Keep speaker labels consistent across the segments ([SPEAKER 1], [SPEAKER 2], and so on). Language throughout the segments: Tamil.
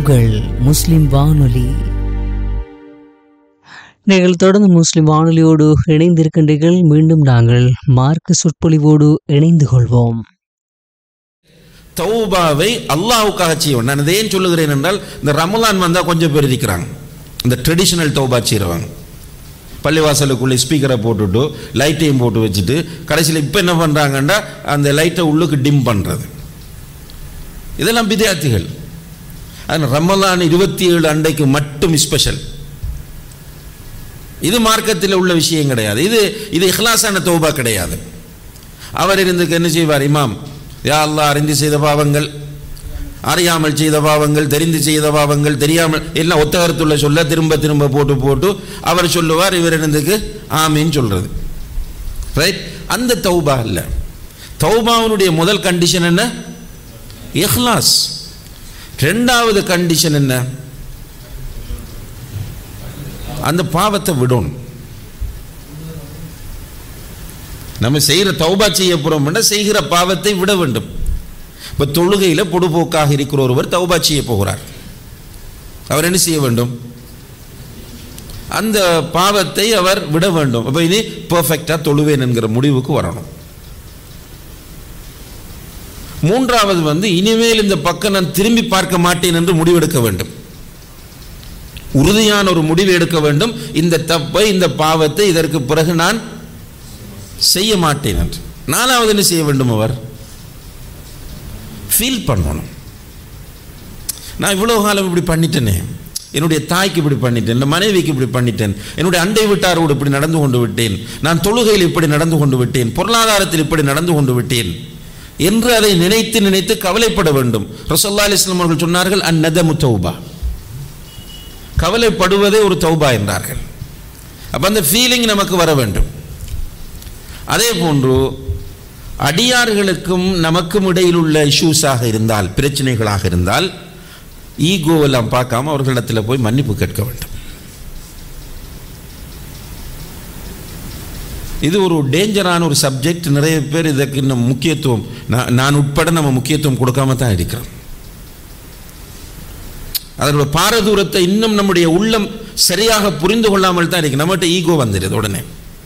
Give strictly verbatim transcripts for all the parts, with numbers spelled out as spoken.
[SPEAKER 1] உங்கள் முஸ்லிம் வானொலி. நீங்கள் தொடர்ந்து முஸ்லிம் வானொலியோடு இணைந்திருக்கின்றீர்கள். மீண்டும் நாங்கள் மார்க்க சொற்பொழிவோடு இணைந்து கொள்வோம்.
[SPEAKER 2] தௌபாவை அல்லாஹ்வுக்காக செய்வோம். நான் ஏன் சொல்லுகிறேன் என்றால், இந்த ரமலான் வந்தால் கொஞ்சம் பேர் இருக்கிறாங்க இந்த ட்ரெடிஷ்னல் தௌபா செய்கிறவங்க. பள்ளிவாசலுக்குள்ளே ஸ்பீக்கரை போட்டுட்டு லைட்டையும் போட்டு வச்சுட்டு கடைசியில் இப்போ என்ன பண்ணுறாங்கன்னா அந்த லைட்டை உள்ளுக்கு டிம் பண்ணுறது. இதெல்லாம் பிதாத்திகள். அதனால் ரமலான் இருபத்தி ஏழு அன்றைக்கு மட்டும் ஸ்பெஷல். இது மார்க்கத்தில் உள்ள விஷயம் கிடையாது. இது இது இஹ்லாஸான தௌபா கிடையாது. அவர் இருந்துக்கு என்ன செய்வார்? இமாம், யா அல்லாஹ், அறிந்து செய்த பாவங்கள், அறியாமல் செய்த பாவங்கள், தெரிந்து செய்த பாவங்கள், தெரியாமல் எல்லாம் ஒத்த கருத்துள்ள சொல்ல திரும்ப திரும்ப போட்டு போட்டு அவர் சொல்லுவார். இவர் இருந்துக்கு ஆமீன் சொல்றது. ரைட்? அந்த தௌபா இல்லை. தௌபாவுடைய முதல் கண்டிஷன் என்ன? இஹ்லாஸ். ரெண்டாவது கண்டிஷன் என்ன? அந்த பாவத்தை விடணும். நம்ம செய்கிற தௌபா செய்ய போறோம், செய்கிற பாவத்தை விட வேண்டும். இப்போ தொழுகையில் பொடுபோக்காக இருக்கிற ஒருவர் தௌபா செய்ய போகிறார். அவர் என்ன செய்ய வேண்டும்? அந்த பாவத்தை அவர் விட வேண்டும். அப்போ இனி பெர்ஃபெக்டாக தொழுவேன் என்கிற முடிவுக்கு வரணும். மூன்றாவது வந்து இனிமேல் இந்த பக்கம் நான் திரும்பி பார்க்க மாட்டேன் என்று முடிவெடுக்க வேண்டும். உறுதியான ஒரு முடிவு எடுக்க வேண்டும். இந்த தப்பை, இந்த பாவத்தை இதற்கு பிறகு நான் செய்ய மாட்டேன் என்று. நாலாவது என்ன செய்ய வேண்டும்? அவர் ஃபீல் பண்ணணும். நான் இவ்வளோ காலம் இப்படி பண்ணிட்டேனே, என்னுடைய தாய்க்கு இப்படி பண்ணிட்டேன், என் மனைவிக்கு இப்படி பண்ணிட்டேன், என்னுடைய அண்டை வீட்டாரோடு இப்படி நடந்து கொண்டு விட்டேன், நான் தொழுகையில் இப்படி நடந்து கொண்டு விட்டேன், பொருளாதாரத்தில் இப்படி நடந்து கொண்டு விட்டேன் என்று அதை நினைத்து நினைத்து கவலைப்பட வேண்டும். ரசூலுல்லாஹி அலைஹி வஸல்லம் அவர்கள் சொன்னார்கள், அந்நதமு தௌபா, கவலைப்படுவதே ஒரு தௌபா என்றார்கள். அப்போ அந்த ஃபீலிங் நமக்கு வர வேண்டும். அதே போன்று அடியார்களுக்கும் நமக்கும் இடையில் உள்ள இஷ்யூஸாக இருந்தால், பிரச்சனைகளாக இருந்தால், ஈகோவெல்லாம் பார்க்காம அவர்களிடத்தில் போய் மன்னிப்பு கேட்க வேண்டும். இது ஒரு டேஞ்சரான ஒரு சப்ஜெக்ட். நிறைய பேர் இதற்கு இன்னும் முக்கியத்துவம், நான் உட்பட நம்ம முக்கியத்துவம் கொடுக்காம தான் இருக்கிறோம். அதோட பாரதூரத்தை இன்னும் நம்முடைய உள்ளம் சரியாக புரிந்து கொள்ளாமல் தான் இருக்கு. நம்மகிட்ட ஈகோ வந்துடுது உடனே.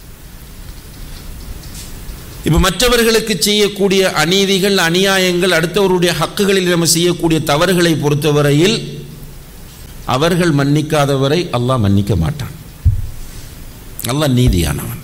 [SPEAKER 2] இப்போ மற்றவர்களுக்கு செய்யக்கூடிய அநீதிகள், அநியாயங்கள், அடுத்தவருடைய ஹக்குகளில் நம்ம செய்யக்கூடிய தவறுகளை பொறுத்தவரையில் அவர்கள் மன்னிக்காதவரை அல்லாஹ் மன்னிக்க மாட்டான். அல்லாஹ் நீதியானவன்.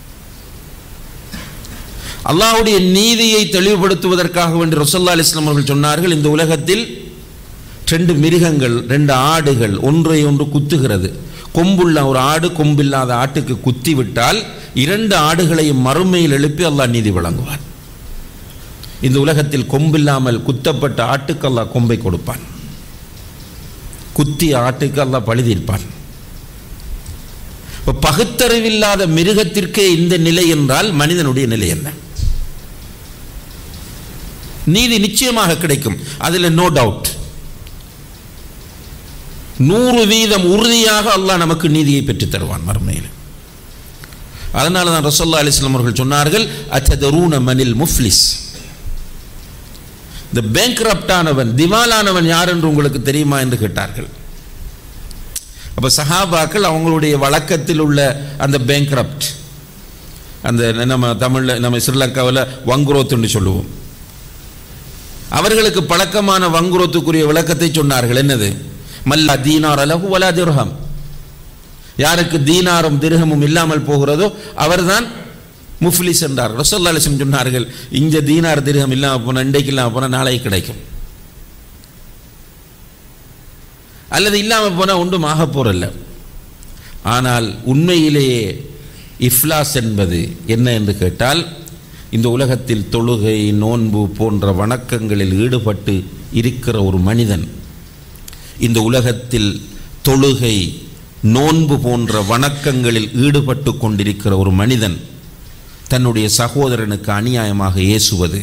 [SPEAKER 2] அல்லாஹ்வுடைய நீதியை தெளிவுபடுத்துவதற்காக வேண்டி ரசூலுல்லாஹி அலைஹி வஸல்லம் அவர்கள் சொன்னார்கள், இந்த உலகத்தில் ரெண்டு மிருகங்கள், ரெண்டு ஆடுகள் ஒன்றை ஒன்று குத்துகிறது. கொம்புள்ள ஒரு ஆடு கொம்பில்லாத ஆட்டுக்கு குத்தி விட்டால் இரண்டு ஆடுகளையும் மறுமையில் எழுப்பி அல்லாஹ் நீதி வழங்குவான். இந்த உலகத்தில் கொம்பில்லாமல் குத்தப்பட்ட ஆட்டுக்கு அல்லாஹ் கொம்பை கொடுப்பான், குத்திய ஆட்டுக்கு அல்லாஹ் பழி தீர்ப்பான். இப்போ பகுத்தறிவில்லாத மிருகத்திற்கே இந்த நிலை என்றால் மனிதனுடைய நிலை என்ன? நீதி நிச்சயமாக கிடைக்கும், அதில் நோ டவுட். நூறு வீதம் உறுதியாக அல்லாஹ் நமக்கு நீதியை பெற்று தருவான் மறுமையில். அதனால தான் ரசூலுல்லாஹி அலைஹி வஸல்லம் அவர்கள் சொன்னார்கள், அத்ததரூன மனில் முஃப்லிஸ், இந்த பேங்க்ரப்டானவன், திவாலானவன் யார் என்று உங்களுக்கு தெரியுமா என்று கேட்டார்கள். அப்போ சஹாபாக்கள் அவங்களுடைய வழக்கத்தில் உள்ள அந்த பேங்க்ரப்ட், அந்த நம்ம தமிழில் நம்ம ஸ்ரீலங்காவில் வங்குரோத்துன்னு சொல்லுவோம், அவர்களுக்கு பழக்கமான வங்குரோத்துக்குரிய விளக்கத்தை சொன்னார்கள். என்னது? மல்லா தீனார் அலஹு வலா திர்ஹம், யாருக்கு தீனாரும் திர்ஹமும் இல்லாமல் போகிறதோ அவர்தான் முஃப்லிஸ் என்றார். ரசூலுல்லாஹி அலைஹி வஸல்லம் சொன்னார்கள், இங்க தீனார் திர்ஹம் இல்லாமல் போனால் இன்றைக்கு இல்லாமல் போனால் நாளைக்கு கிடைக்கும், அல்லது இல்லாமல் போனால் ஒன்றும் ஆக போறல்ல. ஆனால் உண்மையிலேயே இஃப்லாஸ் என்பது என்ன என்று கேட்டால், இந்த உலகத்தில் தொழுகை, நோன்பு போன்ற வணக்கங்களில் ஈடுபட்டு இருக்கிற ஒரு மனிதன், இந்த உலகத்தில் தொழுகை, நோன்பு போன்ற வணக்கங்களில் ஈடுபட்டு கொண்டிருக்கிற ஒரு மனிதன் தன்னுடைய சகோதரனுக்கு அநியாயமாக ஏசுவது,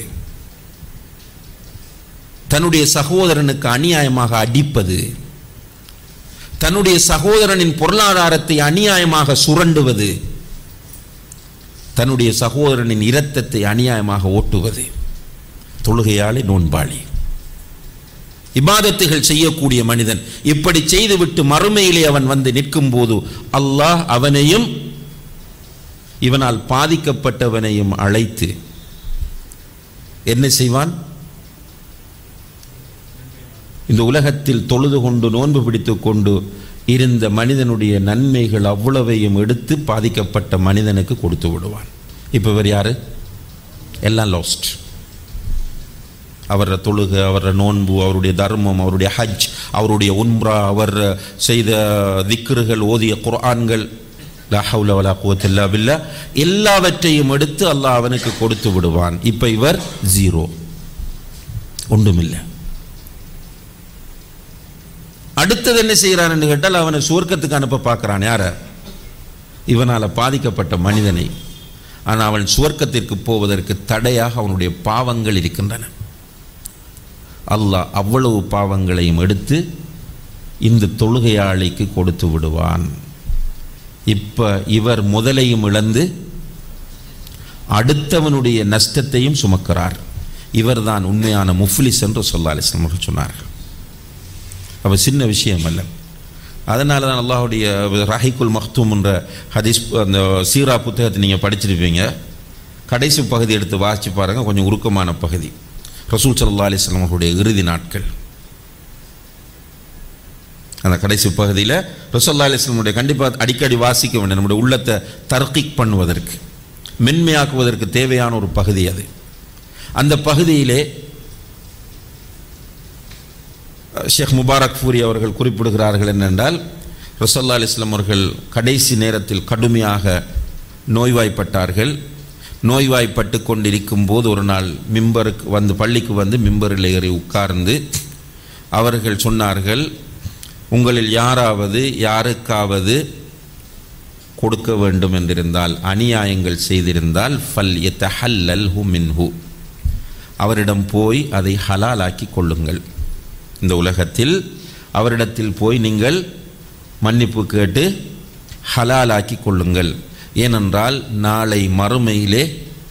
[SPEAKER 2] தன்னுடைய சகோதரனுக்கு அநியாயமாக அடிப்பது, தன்னுடைய சகோதரனின் பொருளாதாரத்தை அநியாயமாக சுரண்டுவது, தன்னுடைய சகோதரனின் இரத்தத்தை அநியாயமாக ஓட்டுவது தொழுகையாளி, நோன்பாளி. இபாதத்துகள் செய்யக்கூடிய மனிதன் இப்படி செய்துவிட்டு மறுமையிலே அவன் வந்து நிற்கும் போது அல்லாஹ் அவனையும் இவனால் பாதிக்கப்பட்டவனையும் அழைத்து என்ன செய்வான்? இந்த உலகத்தில் தொழுது கொண்டு நோன்பு பிடித்து கொண்டு இருந்த மனிதனுடைய நன்மைகள் அவ்வளவையும் எடுத்து பாதிக்கப்பட்ட மனிதனுக்கு கொடுத்து விடுவான். இப்போ இவர் யாரு? எல்லாம் லாஸ்ட். அவர தொழுகை, அவர நோன்பு, அவருடைய தர்மம், அவருடைய ஹஜ், அவருடைய உம்ரா, அவர் செய்த திக்ருகள், ஓதிய குர்ஆன்கள், லா ஹவ்ல வலா குவத்த இல்லா பில்லாஹ், எல்லாவற்றையும் எடுத்து அல்லாஹ் அவனுக்கு கொடுத்து விடுவான். இப்போ இவர் ஜீரோ, ஒன்றுமில்லை. அடுத்தது என்ன செய்கிறான் என்று கேட்டால் அவனை சுவர்க்கத்துக்கு அனுப்ப பார்க்கிறான். யார? இவனால் பாதிக்கப்பட்ட மனிதனை. ஆனால் அவன் சுவர்க்கத்திற்கு போவதற்கு தடையாக அவனுடைய பாவங்கள் இருக்கின்றன. அல்லாஹ் அவ்வளவு பாவங்களையும் எடுத்து இந்த தொழுகையாளிக்கு கொடுத்து விடுவான். இப்போ இவர் முதலையும் இழந்து அடுத்தவனுடைய நஷ்டத்தையும் சுமக்கிறார். இவர்தான் உண்மையான முஃப்லிஸ் என்று ஸல்லல்லாஹு அலைஹி வஸல்லம் அவர்கள் சொன்னார்கள். அப்போ சின்ன விஷயம் அல்ல. அதனால தான் அல்லாஹுடைய ரஹீக்குல் மக்தூம் என்ற ஹதீஸ் அந்த சீரா புத்தகத்தை நீங்கள் படிச்சிருப்பீங்க. கடைசி பகுதி எடுத்து வாசித்து பாருங்கள், கொஞ்சம் உருக்கமான பகுதி. ரசூல் ஸல்லல்லாஹு அலைஹி வஸல்லம் அவர்களுடைய இறுதி நாட்கள், அந்த கடைசி பகுதியில் ரசூல் ஸல்லல்லாஹு அலைஹி வஸல்லம் கண்டிப்பாக அடிக்கடி வாசிக்க வேண்டும். நம்முடைய உள்ளத்தை தர்கீக் பண்ணுவதற்கு, மென்மையாக்குவதற்கு தேவையான ஒரு பகுதி அது. அந்த பகுதியிலே ஷேக் முபாரக் ஃபூரி அவர்கள் குறிப்பிடுகிறார்கள் என்னென்றால், ரசூல் ஸல்லல்லாஹு அலைஹி வஸல்லம் அவர்கள் கடைசி நேரத்தில் கடுமையாக நோய்வாய்ப்பட்டார்கள். நோய்வாய்ப்பட்டு கொண்டிருக்கும் போது ஒரு நாள் மிம்பருக்கு வந்து பள்ளிக்கு வந்து மிம்பரில் ஏறி உட்கார்ந்து அவர்கள் சொன்னார்கள், உங்களில் யாராவது யாருக்காவது கொடுக்க வேண்டும் என்றிருந்தால், அநியாயங்கள் செய்திருந்தால், ஃபல் யதஹல்லல்ஹு மின்ஹு, அவரிடம் போய் அதை ஹலாலாக்கி கொள்ளுங்கள். இந்த உலகத்தில் அவரிடத்தில் போய் நீங்கள் மன்னிப்பு கேட்டு ஹலாலாக்கி கொள்ளுங்கள். ஏனென்றால் நாளை மறுமையிலே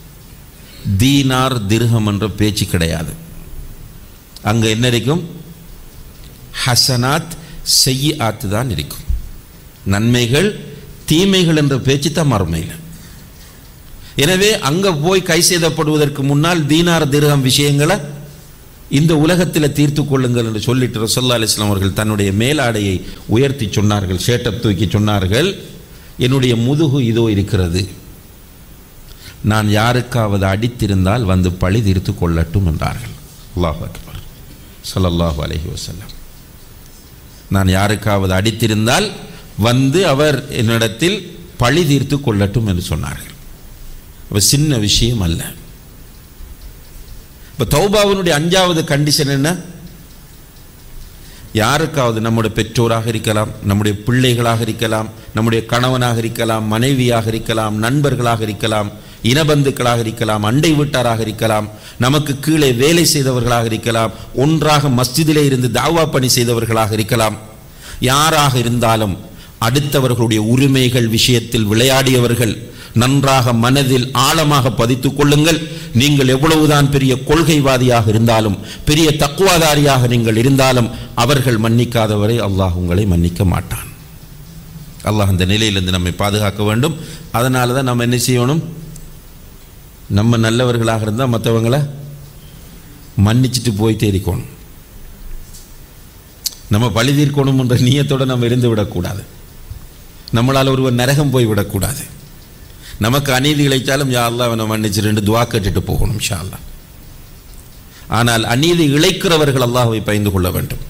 [SPEAKER 2] தீனார் திர்ஹம் என்ற பேச்சு கிடையாது. அங்கே என்ன இருக்கும்? ஹசனாத் செய்யாத்து தான் இருக்கும். நன்மைகள் தீமைகள் என்ற பேச்சு தான் மறுமையில். எனவே அங்கே போய் கை செய்தப்படுவதற்கு முன்னால் தீனார் திர்ஹம் விஷயங்களை இந்த உலகத்தில் தீர்த்து கொள்ளுங்கள் என்று சொல்லிட்டு ரசூலுல்லாஹி அலைஹி வஸல்லம் அவர்கள் தன்னுடைய மேலாடையை உயர்த்தி சொன்னார்கள், ஷேட்டப் தூக்கி சொன்னார்கள், என்னுடைய முதுகு இதோ இருக்கிறது, நான் யாருக்காவது அடித்திருந்தால் வந்து பழி தீர்த்து கொள்ளட்டும் என்றார்கள். அல்லாஹு அக்பர், ஸல்லல்லாஹு அலைஹி வஸல்லம். நான் யாருக்காவது அடித்திருந்தால் வந்து அவர் என்னிடத்தில் பழி தீர்த்து கொள்ளட்டும் என்று சொன்னார்கள். அப்போ சின்ன விஷயம் அல்ல. இப்போ தௌபாவினுடைய அஞ்சாவது கண்டிஷன் என்ன? யாருக்காவது, நம்முடைய பெற்றோராக இருக்கலாம், நம்முடைய பிள்ளைகளாக இருக்கலாம், நம்முடைய கணவனாக இருக்கலாம், மனைவியாக இருக்கலாம், நண்பர்களாக இருக்கலாம், இனபந்துக்களாக இருக்கலாம், அண்டை வீட்டாராக இருக்கலாம், நமக்கு கீழே வேலை செய்தவர்களாக இருக்கலாம், ஒன்றாக மஸ்ஜிதிலே இருந்து தாவா பணி செய்தவர்களாக இருக்கலாம். யாராக இருந்தாலும் அடுத்தவர்களுடைய உரிமைகள் விஷயத்தில் விளையாடியவர்கள் நன்றாக மனதில் ஆழமாக பதித்துக் கொள்ளுங்கள். நீங்கள் எவ்வளவுதான் பெரிய கொள்கைவாதியாக இருந்தாலும், பெரிய தக்குவாதாரியாக நீங்கள் இருந்தாலும், அவர்கள் மன்னிக்காதவரை அல்லாஹ் உங்களை மன்னிக்க மாட்டான். அல்லாஹ் அந்த நிலையிலிருந்து நம்மை பாதுகாக்க வேண்டும். அதனால தான் நம்ம என்ன செய்யணும்? நம்ம நல்லவர்களாக இருந்தால் மற்றவங்களை மன்னிச்சுட்டு போயிட்டே இருக்கணும். நம்ம பழி தீர்க்கணும் என்ற நியத்தோடு நம்ம இருந்து விடக்கூடாது. நம்மளால் ஒருவர் நரகம் போய் விடக்கூடாது. நமக்கு அநீதி இழைச்சாலும் யா அல்லாஹ் அவனை மன்னிச்சு ரெண்டு துவா கேட்டுட்டு போகணும் இன்ஷா அல்லாஹ். ஆனால் அநீதி இழைக்கிறவர்கள் அல்லாஹ்வை பயந்து கொள்ள வேண்டும்.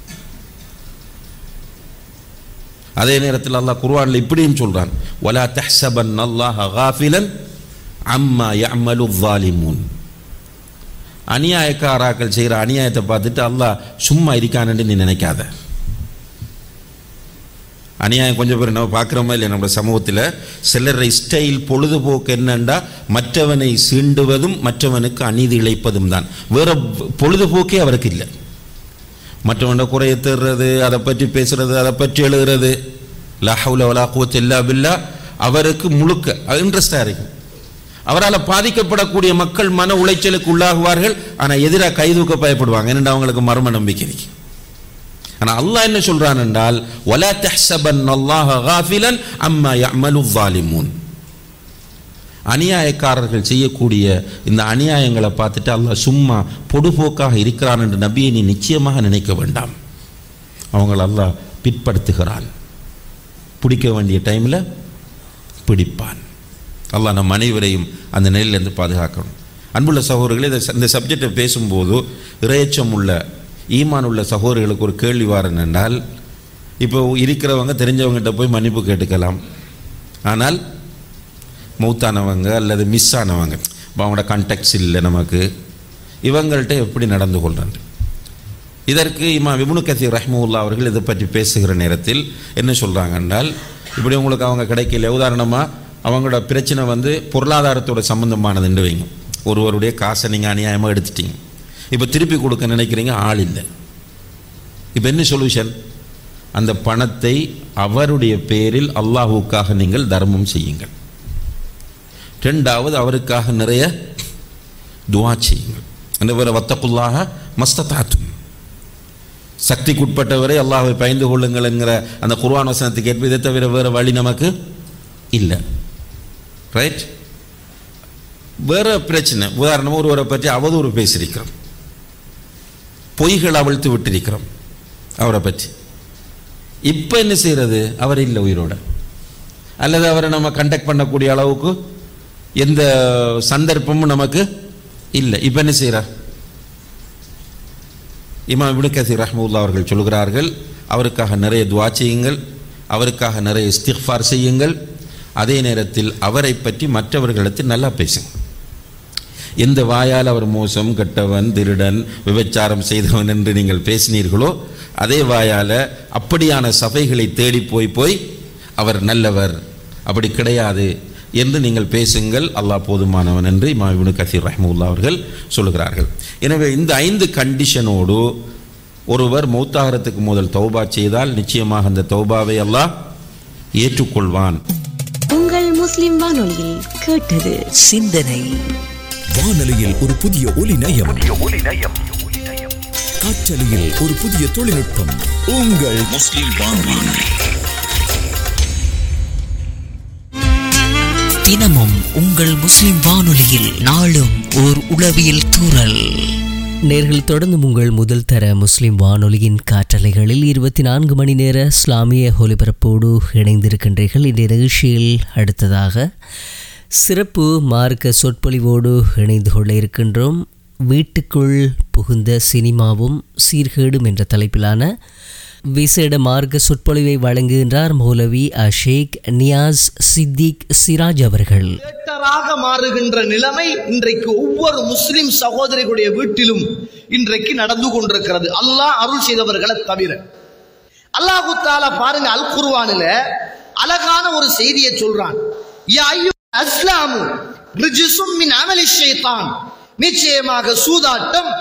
[SPEAKER 2] அதே நேரத்தில் அல்லாஹ் குர்ஆனில் இப்படியும் சொல்றான், வலா தஹ்சபன் அல்லாஹ காஃபிலன் அம்மா யஅமலு ஸாலிமூன். அநியாயக்காராக்கள் செய்கிற அநியாயத்தை பார்த்துட்டு அல்லாஹ் சும்மா இருக்கானு நீ நினைக்காத. அநியாயம் கொஞ்சம் பேர் நம்ம பார்க்குறோமா இல்லை? நம்ம சமூகத்தில் சிலரை ஸ்டைல் பொழுதுபோக்கு என்னண்டா மற்றவனை சீண்டுவதும் மற்றவனுக்கு அநீதி இழைப்பதும் தான். வேறு பொழுதுபோக்கே அவருக்கு இல்லை. மற்றவனை குறைய தேடுறது, அதை பற்றி பேசுறது, அதை பற்றி எழுதுறது, லா ஹவ்ல வலா குவத்த இல்லா பில்லாஹ், அவருக்கு முழுக்க இன்ட்ரெஸ்டாக இருக்கும். அவரால் பாதிக்கப்படக்கூடிய மக்கள் மன உளைச்சலுக்கு உள்ளாகுவார்கள். ஆனால் எதிராக கைதூக்க பயப்படுவாங்க, ஏனென்று அவங்களுக்கு மர்ம நம்பிக்கை இருக்கு. ஆனால் அல்லாஹ் என்ன சொல்றான் என்றால், வலா தஹ்ஸபன்னல்லாஹ காஃபிலன் அம்மா யஅமலு ஸாலிமூன். அநியாயக்காரர்கள் செய்யக்கூடிய இந்த அநியாயங்களை பார்த்துட்டு அல்லாஹ் சும்மா பொடுபோக்காக இருக்கிறான் என்று நபியை நீ நிச்சயமாக நினைக்க வேண்டாம். அவங்களை அல்லாஹ் பிற்படுத்துகிறான், பிடிக்க வேண்டிய டைமில் பிடிப்பான். அல்லாஹ் நம் அனைவரையும் அந்த நிலையிலிருந்து பாதுகாக்கணும். அன்புள்ள சகோதரர்களே, இந்த சப்ஜெக்டை பேசும்போது இறையச்சம் உள்ள ஈமான் உள்ள சகோதரர்களுக்கு ஒரு கேள்வி வாரன் என்றால், இப்போ இருக்கிறவங்க தெரிஞ்சவங்ககிட்ட போய் மன்னிப்பு கேட்டுக்கலாம். ஆனால் மௌத்தானவங்க அல்லது மிஸ் ஆனவங்க, அவங்களோட கான்டாக்ட்ஸ் இல்லை நமக்கு, இவங்கள்ட்ட எப்படி நடந்து கொள்றாங்க? இதற்கு இமாம் இப்னு கஸீர் ரஹ்மத்துல்லாஹி அவர்கள் இதை பற்றி பேசுகிற நேரத்தில் என்ன சொல்கிறாங்க என்றால், இப்படி உங்களுக்கு அவங்க கிடைக்கல, உதாரணமாக அவங்களோட பிரச்சனை வந்து பொருளாதாரத்தோட சம்பந்தமானதுன்னு வைங்க. ஒருவருடைய காசை நீங்கள் அநியாயமாக எடுத்துட்டீங்க, இப்போ திருப்பி கொடுக்க நினைக்கிறீங்க, ஆள் இல்லை. இப்போ என்ன சொல்யூஷன்? அந்த பணத்தை அவருடைய பேரில் அல்லாஹுக்காக நீங்கள் தர்மம் செய்யுங்கள். ரெண்டாவது, அவருக்காக நிறைய துஆ செய்யுங்கள். அந்த வேறு வத்தக்குல்லாஹ மஸ்ததாத்தும், சக்திக்குட்பட்டவரை அல்லாஹ்வை பயந்து கொள்ளுங்கள் என்கிற அந்த குர்ஆன் வசனத்துக்கு ஏற்ப இதை தவிர வேறு வழி நமக்கு இல்லை. ரைட்? வேறு பிரச்சனை, உதாரணமாக ஒருவரை பற்றி அவதூறு பேசியிருக்கிறோம், பொய்கள் அவிழ்த்து விட்டிருக்கிறோம் அவரை பற்றி. இப்போ என்ன செய்கிறது? அவர் இல்லை உயிரோட, அல்லது அவரை நம்ம கண்டக்ட் பண்ணக்கூடிய அளவுக்கு எந்த சந்தர்ப்பமும் நமக்கு இல்லை. இப்போ என்ன செய்கிறார்? இமாம் இப்னு கஸீர் ரஹ்மத்துல்லாஹி அவர்கள் சொல்கிறார்கள், அவருக்காக நிறைய துஆ செய்யுங்கள், அவருக்காக நிறைய இஸ்திக்ஃபார் செய்யுங்கள், அதே நேரத்தில் அவரை பற்றி மற்றவர்களிடத்தில் நல்லா பேசுங்க. எந்த வாயால் அவர் மோசம், கெட்டவன், திருடன், விபச்சாரம் செய்தவன் என்று நீங்கள் பேசினீர்களோ, அதே வாயால் அப்படியான சபைகளை தேடி போய் போய் அவர் நல்லவர், அப்படி கிடையாது என்று நீங்கள் பேசுங்கள், அல்லாஹ் போதுமானவன் என்று இமாம் இப்னு கஸீர் ரஹ்மத்துல்லாஹி அவர்கள் சொல்கிறார்கள். எனவே இந்த ஐந்து கண்டிஷனோடு ஒருவர் மௌத்தாகிறதுக்கு முதல் தௌபா செய்தால் நிச்சயமாக அந்த தௌபாவை அல்லாஹ் ஏற்றுக்கொள்வான்.
[SPEAKER 3] உங்கள் முஸ்லிம் வானொலியில் கேட்டது சிந்தனை.
[SPEAKER 4] வானொலியில் ஒரு புதிய ஒலி நயம், காற்றலையில் ஒரு புதிய தொழில்நுட்பம். உங்கள் முஸ்லிம் வானொலி
[SPEAKER 1] தினமும் உங்கள் முஸ்லிம் வானொலியில் நாளும் ஓர் உளவியல் தூறல். நேர்கள் தொடர்ந்து உங்கள் முதல் தர முஸ்லிம் வானொலியின் காற்றலைகளில் இருபத்தி நான்கு மணி நேர இஸ்லாமிய ஒலிபரப்போடு இணைந்திருக்கின்றீர்கள். இந்த நிகழ்ச்சியில் அடுத்ததாக சிறப்பு மார்க்க சொற்பொழிவோடு இணைந்து கொள்ள இருக்கின்றோம். வீட்டுக்குள் புகுந்த சினிமாவும் சீர்கேடும் என்ற தலைப்பிலான விசேட மார்க்க சொற்பொழிவை வழங்குகின்றார் மௌலவி ஷேக் நியாஸ் சித்திக் சிராஜ் அவர்கள்.
[SPEAKER 5] மாறுகின்ற நிலைமை இன்றைக்கு ஒவ்வொரு முஸ்லிம் சகோதரிகளுடைய வீட்டிலும் இன்றைக்கு நடந்து கொண்டிருக்கிறது, அல்லாஹ் அருள் செய்தவர்களை தவிர. அல்லாஹு தஆலா பாருங்க, அல் குர்ஆனில அழகான ஒரு செய்தியை சொல்றான். யா அய்யுல் அஸ்லாமு ரிஜ்சும் மின் அமலி ஷைத்தான், நிச்சயமாக சூதாட்டம்,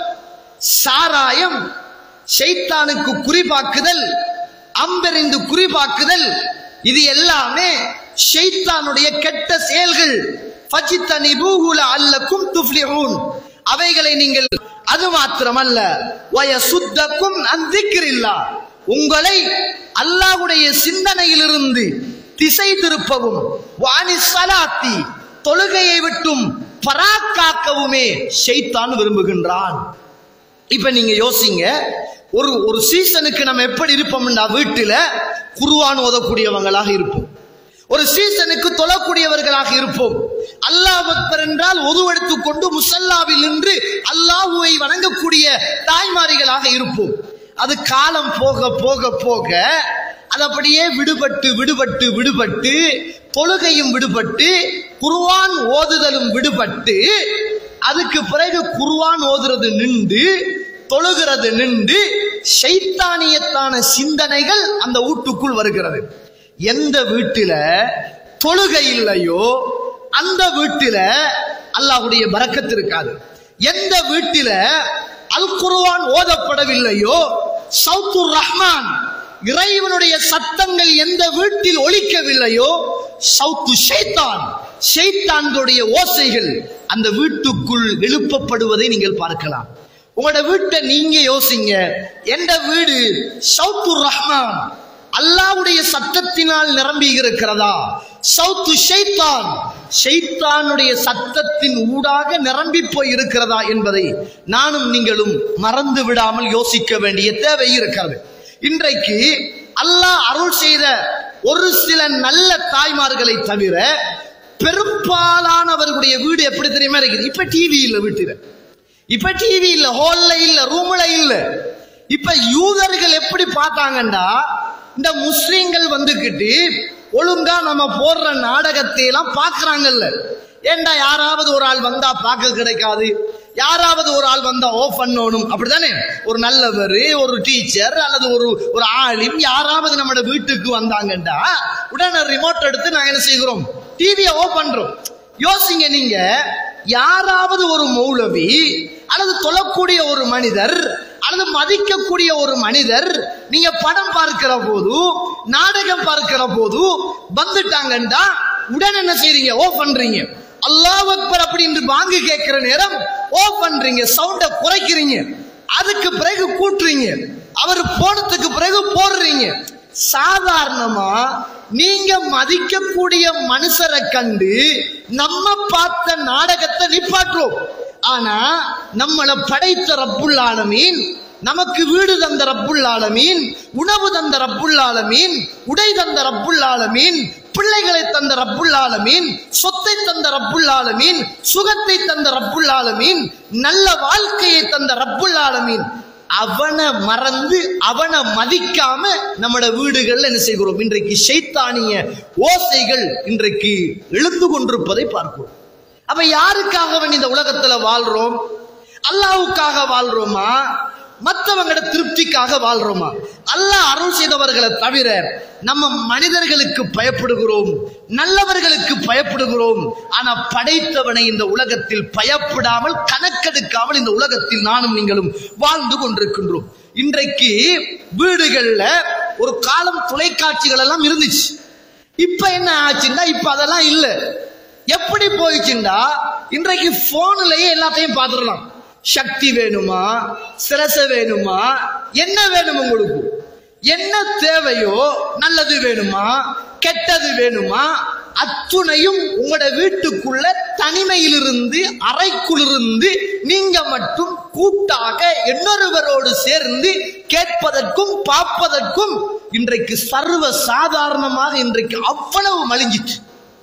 [SPEAKER 5] சாராயம், ஷைத்தானுக்கு குறிபாக்குதல், அம்பெறிந்து குறிபாக்குதல், இது எல்லாமே ஷைத்தானுடைய கெட்ட செயல்கள். ஃபஜ்தனிபூஹு லஅல்லக்கும் துஃப்லிஹூன், அவைகளை நீங்கள், அது மாத்திரமல்ல வயசுத்தக்கும் அன் திக்ரில்லாஹ், உங்களை அல்லாஹ்வுடைய சிந்தனையிலிருந்து திசை திருப்பவும், வானிஸ் ஸலாத்தி, தொழுகையை விட்டும் பராக்காக்கவுமே ஷைத்தான் விரும்புகின்றான். இப்ப நீங்க யோசிங்க, ஒரு ஒரு சீசனுக்கு நம்ம எப்படி இருப்போம்னா, வீட்டில் குர்ஆன் ஓதக்கூடியவங்களாக இருப்போம், ஒரு சீசனுக்கு தொழக்கூடியவர்களாக இருப்போம், அல்லாஹ் அக்பர் என்றால் ஒதுவெடுத்துக் கொண்டு முசல்லாவில் நின்று அல்லாஹுவை வணங்கக்கூடிய தாய்மாரிகளாக இருப்போம். அது காலம் போக போக போக அது அப்படியே விடுபட்டு விடுபட்டு விடுபட்டு தொழுகையும் விடுபட்டு குர்ஆன் ஓதுதலும் விடுபட்டு, அதுக்கு பிறகு குர்ஆன் ஓதுறது நின்று தொழுகிறது நின்று ஷைத்தானியத்தான சிந்தனைகள் அந்த வீட்டுக்குள் வருகிறது. எந்த வீட்டில தொழுகை இல்லையோ அந்த வீட்டில அல்லாஹ்வுடைய பரக்கத் இருக்காது. எந்த வீட்டில அல் குர்ஆன் ஓதப்படவில்லையோ, சௌத்துர் ரஹ்மான், இறைவனுடைய சத்தங்கள் எந்த வீட்டில் ஒலிக்கவில்லையோ, சௌத்து ஷைத்தான், ஷைத்தான்களுடைய ஓசைகள் அந்த வீட்டுக்குள் எழுப்பப்படுவதை நீங்கள் பார்க்கலாம். உங்களோட வீட்டை நீங்க யோசிங்க. எந்த வீடு சௌத்துர் ரஹ்மான் அல்லாஹ்வுடைய சத்தத்தினால் நிரம்பி இருக்கிறதா, சௌத்து ஷைத்தான் ஷைத்தானுடைய சத்தத்தின் ஊடாக நிரம்பி போய் இருக்கிறதா என்பதை நானும் நீங்களும் மறந்து விடாமல் யோசிக்க வேண்டிய தேவை இருக்கிறது. இன்றைக்கு அல்லாஹ் அருள் செய்த ஒரு சில நல்ல தாய்மார்களை தவிர பெரும்பாலானவர்களுடைய வீடு எப்படி தெரியுமா இருக்குது? இப்ப டிவி இல்ல வீட்டுல, இப்ப டிவி இல்ல, ஹால்ல இல்ல, ரூம்ல இல்ல. இப்ப யூதர்கள் எப்படி பார்த்தாங்கன்னா, இந்த முஸ்லிம்கள் வந்துகிட்டு ஒழுங்கா நம்ம போடுற நாடகத்தை எல்லாம் பாக்குறாங்கல்ல. ஏண்டா யாராவது ஒரு ஆள் வந்தா பார்க்க கிடைக்காது, யாராவது ஒரு ஆள் வந்தா ஓஃப் பண்ணணும், அப்படித்தானே? ஒரு நல்லவர், ஒரு டீச்சர் அல்லது ஒரு ஒரு ஆலிம் யாராவது நம்ம வீட்டுக்கு வந்தாங்கண்டா உடனே ரிமோட் எடுத்து நாங்க என்ன செய்கிறோம்? டிவியை ஓஃப் பண்றோம். யோசிங்க நீங்க, யாராவது ஒரு மௌலவி அல்லது தொழக்கூடிய ஒரு மனிதர் அல்லது மதிக்கக்கூடிய ஒரு மனிதர் நீங்க படம் பார்க்கிற போது, நாடகம் பார்க்கிற போது வந்துட்டாங்கண்டா உடனே என்ன செய்றீங்க? ஓஃப் பண்றீங்க. அல்லாஹ் அக்பர் அப்படின்னு பாங்கு கேட்கிற நேரம் ஓஃப் பண்றீங்க, சவுண்ட குறைக்கிறீங்க, அதுக்கு பிறகு கூட்டுறீங்க, அவர் போனதுக்கு பிறகு போடுறீங்க. சாதாரணமா நீங்க மதிக்கக்கூடிய மனுஷரை கண்டு நம்ம பார்த்த நாடகத்தை நிப்பாட்டுறோம். ஆனா நம்மளை படைத்த ரப்புல் ஆலமீன், நமக்கு வீடு தந்த ரப்புல் ஆலமீன், உணவு தந்த ரப்புல் ஆலமீன், உடை தந்த ரப்புல் ஆலமீன், பிள்ளைகளை தந்த ரப்புல் ஆலமீன், சொத்தை தந்த ரப்புல் ஆலமீன், சுகத்தை தந்த ரப்புல் ஆலமீன், நல்ல வாழ்க்கையை தந்த ரப்புல் ஆலமீன், அவனை மறந்து அவனை மதிக்காம நம்மட வீடுகள்ல என்ன செய்கிறோம்? இன்றைக்கு ஷைத்தானிய ஓசைகள் இன்றைக்கு எழுந்து கொண்டிருப்பதை பார்க்கிறோம். அப்ப யாருக்காக இந்த உலகத்துல வாழ்றோம்? அல்லாஹ்வுக்காக வாழ்றோமா, மற்றவங்களோட திருப்திக்காக வாழ்றோமா? அல்லாஹ் அருள் செய்தவர்களை தவிர நம்ம மனிதர்களுக்கு பயப்படுகிறோம், நல்லவர்களுக்கு பயப்படுகிறோம். ஆனா படைத்தவனை இந்த உலகத்தில் பயப்படாமல், கணக்கெடுக்காமல் இந்த உலகத்தில் நானும் நீங்களும் வாழ்ந்து கொண்டிருக்கின்றோம். இன்றைக்கு வீடுகள்ல ஒரு காலம் தொலைக்காட்சிகள் எல்லாம் இருந்துச்சு. இப்ப என்ன ஆச்சுன்னா, இப்ப அதெல்லாம் இல்ல. எப்படி போயிடுச்சுண்டா, இன்றைக்கு போன்லயே எல்லாத்தையும் பார்த்துடலாம். சக்தி வேணுமா, சிரச வேணுமா, என்ன வேணும் உங்களுக்கு, என்ன தேவையோ, நல்லது வேணுமா, கெட்டது வேணுமா, அத்துணையும் உங்களோட வீட்டுக்குள்ள தனிமையிலிருந்து, அறைக்குள்ளிருந்து நீங்க மட்டும் கூட்டாக இன்னொருவரோடு சேர்ந்து கேட்பதற்கும் பார்ப்பதற்கும் இன்றைக்கு சர்வ சாதாரணமாக இன்றைக்கு அவ்வளவு மலிஞ்சிச்சு.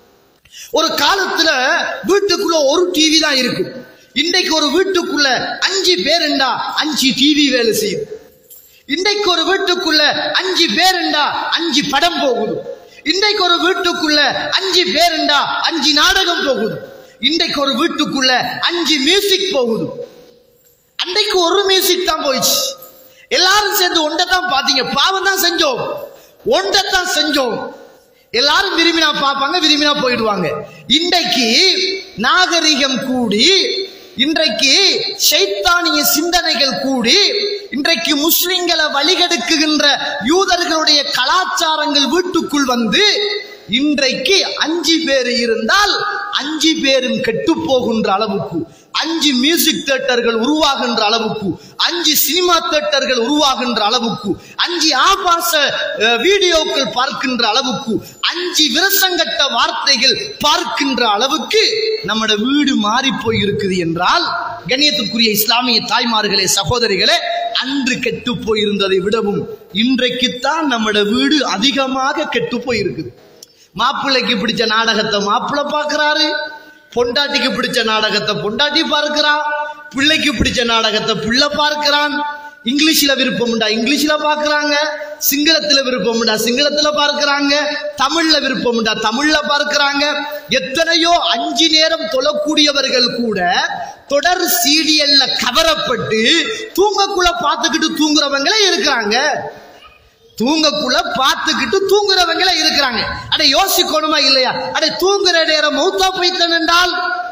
[SPEAKER 5] ஒரு காலத்துல வீட்டுக்குள்ள ஒரு டிவி தான் இருக்கும். இன்றைக்கு ஒரு வீட்டுக்குள்ள அஞ்சு பேருண்டா அஞ்சு டிவி வேலை செய்யுது. இன்றைக்கு ஒரு வீட்டுக்குள்ள அஞ்சு பேருண்டா அஞ்சு படம் போகுது. இன்றைக்கு ஒரு வீட்டுக்குள்ள அஞ்சு பேருண்டா அஞ்சு நாடகம் போகுது. இன்றைக்கு ஒரு வீட்டுக்குள்ள அஞ்சு மியூசிக் போகுது. அன்றைக்கு ஒரு மியூசிக் தான் போயிடுச்சு. எல்லாரும் சேர்ந்து ஒன்றைத்தான் பாத்தீங்க, பாவம் தான் செஞ்சோம், ஒன்றைத்தான் செஞ்சோம். எல்லாரும் விரும்பினா பார்ப்பாங்க, விரும்பினா போயிடுவாங்க. இன்றைக்கு நாகரிகம் கூடி, இன்றைக்கு ஷைத்தானிய சிந்தனைகள் கூடி, இன்றைக்கு முஸ்லிம்களை வழிகெடுக்குகின்ற யூதர்களுடைய கலாச்சாரங்கள் வீட்டுக்குள் வந்து, இன்றைக்கு அஞ்சு பேர் இருந்தால் அஞ்சு பேரும் கெட்டு போகின்ற அளவுக்கு, அஞ்சு மியூசிக் தியேட்டர்கள் உருவாகின்ற அளவுக்கு, அஞ்சு சினிமா தியேட்டர்கள் உருவாகின்ற அளவுக்கு, அஞ்சு ஆபாச வீடியோக்கள் பார்க்கின்ற அளவுக்கு, அஞ்சு விரசங்கட்ட வார்த்தைகள் பார்க்கின்ற அளவுக்கு நம்மட வீடு மாறி போய் இருக்குது என்றால், கண்ணியத்துக்குரிய இஸ்லாமிய தாய்மார்களே, சகோதரிகளே, அன்று கெட்டு போயிருந்ததை விடவும் இன்றைக்குத்தான் நம்மட வீடு அதிகமாக கெட்டு போயிருக்குது. மாப்பிள்ளைக்கு பிடிச்ச நாடகத்தை மாப்பிள்ளை பார்க்கிறாரு, பொண்டாட்டிக்கு பிடிச்ச நாடகத்தை பொண்டாட்டி பார்க்கிறான், பிள்ளைக்கு பிடிச்ச நாடகத்தை பிள்ளை பார்க்கிறான். இங்கிலீஷ்ல விருப்பம் உண்டா இங்கிலீஷ்ல பார்க்கிறாங்க, சிங்களத்துல விருப்பம் உண்டா சிங்களத்துல பார்க்கிறாங்க, தமிழ்ல விருப்பம் உண்டா தமிழ்ல பார்க்கிறாங்க. எத்தனையோ அஞ்சு நேரம் தொழக்கூடியவர்கள் கூட தொடர் சீடியல்ல கவரப்பட்டு தூங்கக்குள்ள பார்த்துக்கிட்டு தூங்குறவங்களே இருக்கிறாங்க. தூங்கக்குள்ள பார்த்துக்கிட்டு தூங்குறவங்களே இருக்கிறாங்க. அட யோசிக்கணுமா இல்லையா? அட தூங்குற நேரம் மௌத்தா போய்த்தன் என்றால்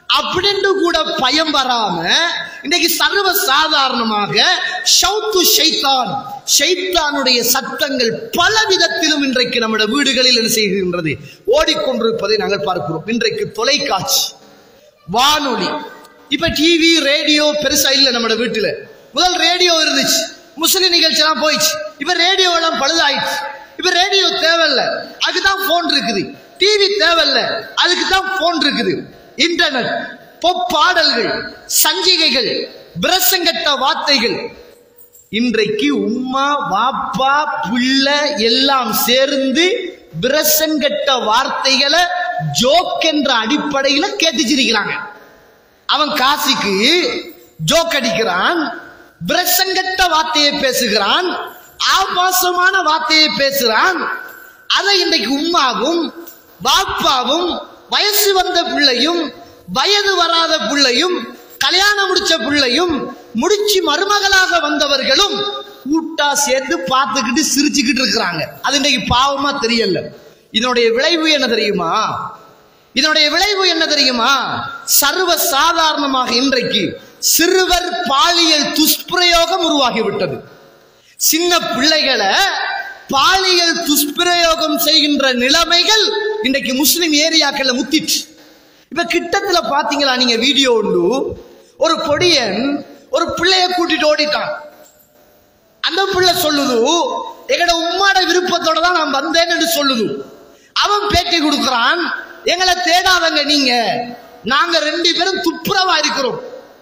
[SPEAKER 5] அப்படின்னு கூட பயம் வராம இன்னைக்கு சர்வ சாதாரணமாக ஷௌத்து ஷைத்தான், ஷைத்தானுடைய சத்தங்கள் பல விதத்திலும் இன்றைக்கு நம்முடைய வீடுகளில் என்ன செய்கின்றது, ஓடிக்கொண்டிருப்பதை நாங்கள் பார்க்கிறோம். இன்றைக்கு தொலைக்காட்சி, வானொலி, இப்ப டிவி ரேடியோ பெருசா இல்லை நம்முடைய வீட்டுல. முதல் ரேடியோ இருந்துச்சு, முஸ்லிம் நிகழ்ச்சி எல்லாம் போயிடுச்சு. இப்ப ரேடியோ எல்லாம் பழுதாயிடுச்சு. இப்ப ரேடியோ தேவையில்ல, அதுக்குதான் போன் இருக்குது. டிவி தேவையில்ல, அதுக்கு தான் போன் இருக்குது. இன்டர்நெட், பொப்பாடல்கள், சஞ்சிகைகள், பிரசங்கட்ட வார்த்தைகள். இன்றைக்கு உம்மா வாப்பா பிள்ளை எல்லாம் சேர்ந்து பிரசங்கட்ட வார்த்தைகளை ஜோக் என்ற அடிப்படையில கேட்டுச்சிருக்கிறாங்க. அவன் காசிக்கு ஜோக் அடிக்கிறான், பிரசங்கட்ட வார்த்தையை பேசுகிறான், ஆபாசமான வார்த்தையை பேசுறான். அதை இன்றைக்கு உம்மாவும் பாப்பாவும் வயசு வந்த பிள்ளையும் வயது வராத பிள்ளையும் கல்யாணம் முடிச்ச பிள்ளையும் முடிச்சு மருமகளாக வந்தவர்களும் கூட்டா சேர்ந்து பார்த்துக்கிட்டு சிரிச்சுக்கிட்டு இருக்கிறாங்க. அது இன்றைக்கு பாவமா தெரியல. இதனுடைய விளைவு என்ன தெரியுமா? இதனுடைய விளைவு என்ன தெரியுமா? சர்வ சாதாரணமாக இன்றைக்கு சிறுவர் பாலியல் துஷ்பிரயோகம் உருவாகிவிட்டது. சின்ன பிள்ளைகளை பாலியல் துஷ்பிரயோகம் செய்கின்ற நிலைமைகள் இன்றைக்கு முஸ்லிம் ஏரியாக்கள்ல முத்திச்சு. இப்ப கிட்டத்துல பாத்தீங்களா நீங்க வீடியோ உண்டு, ஒரு பொடியன் ஒரு பிள்ளைய கூட்டிட்டு ஓடிட்டான். அந்த பிள்ளை சொல்லுது, எங்கட உம்மாட விருப்பத்தோட தான் நான் வந்தேன் என்று சொல்லுது. அவன் பேட்டி கொடுக்கிறான், எங்களை தேடாதங்க நீங்க, நாங்க ரெண்டு பேரும் துப்புரவா இருக்கிறோம்.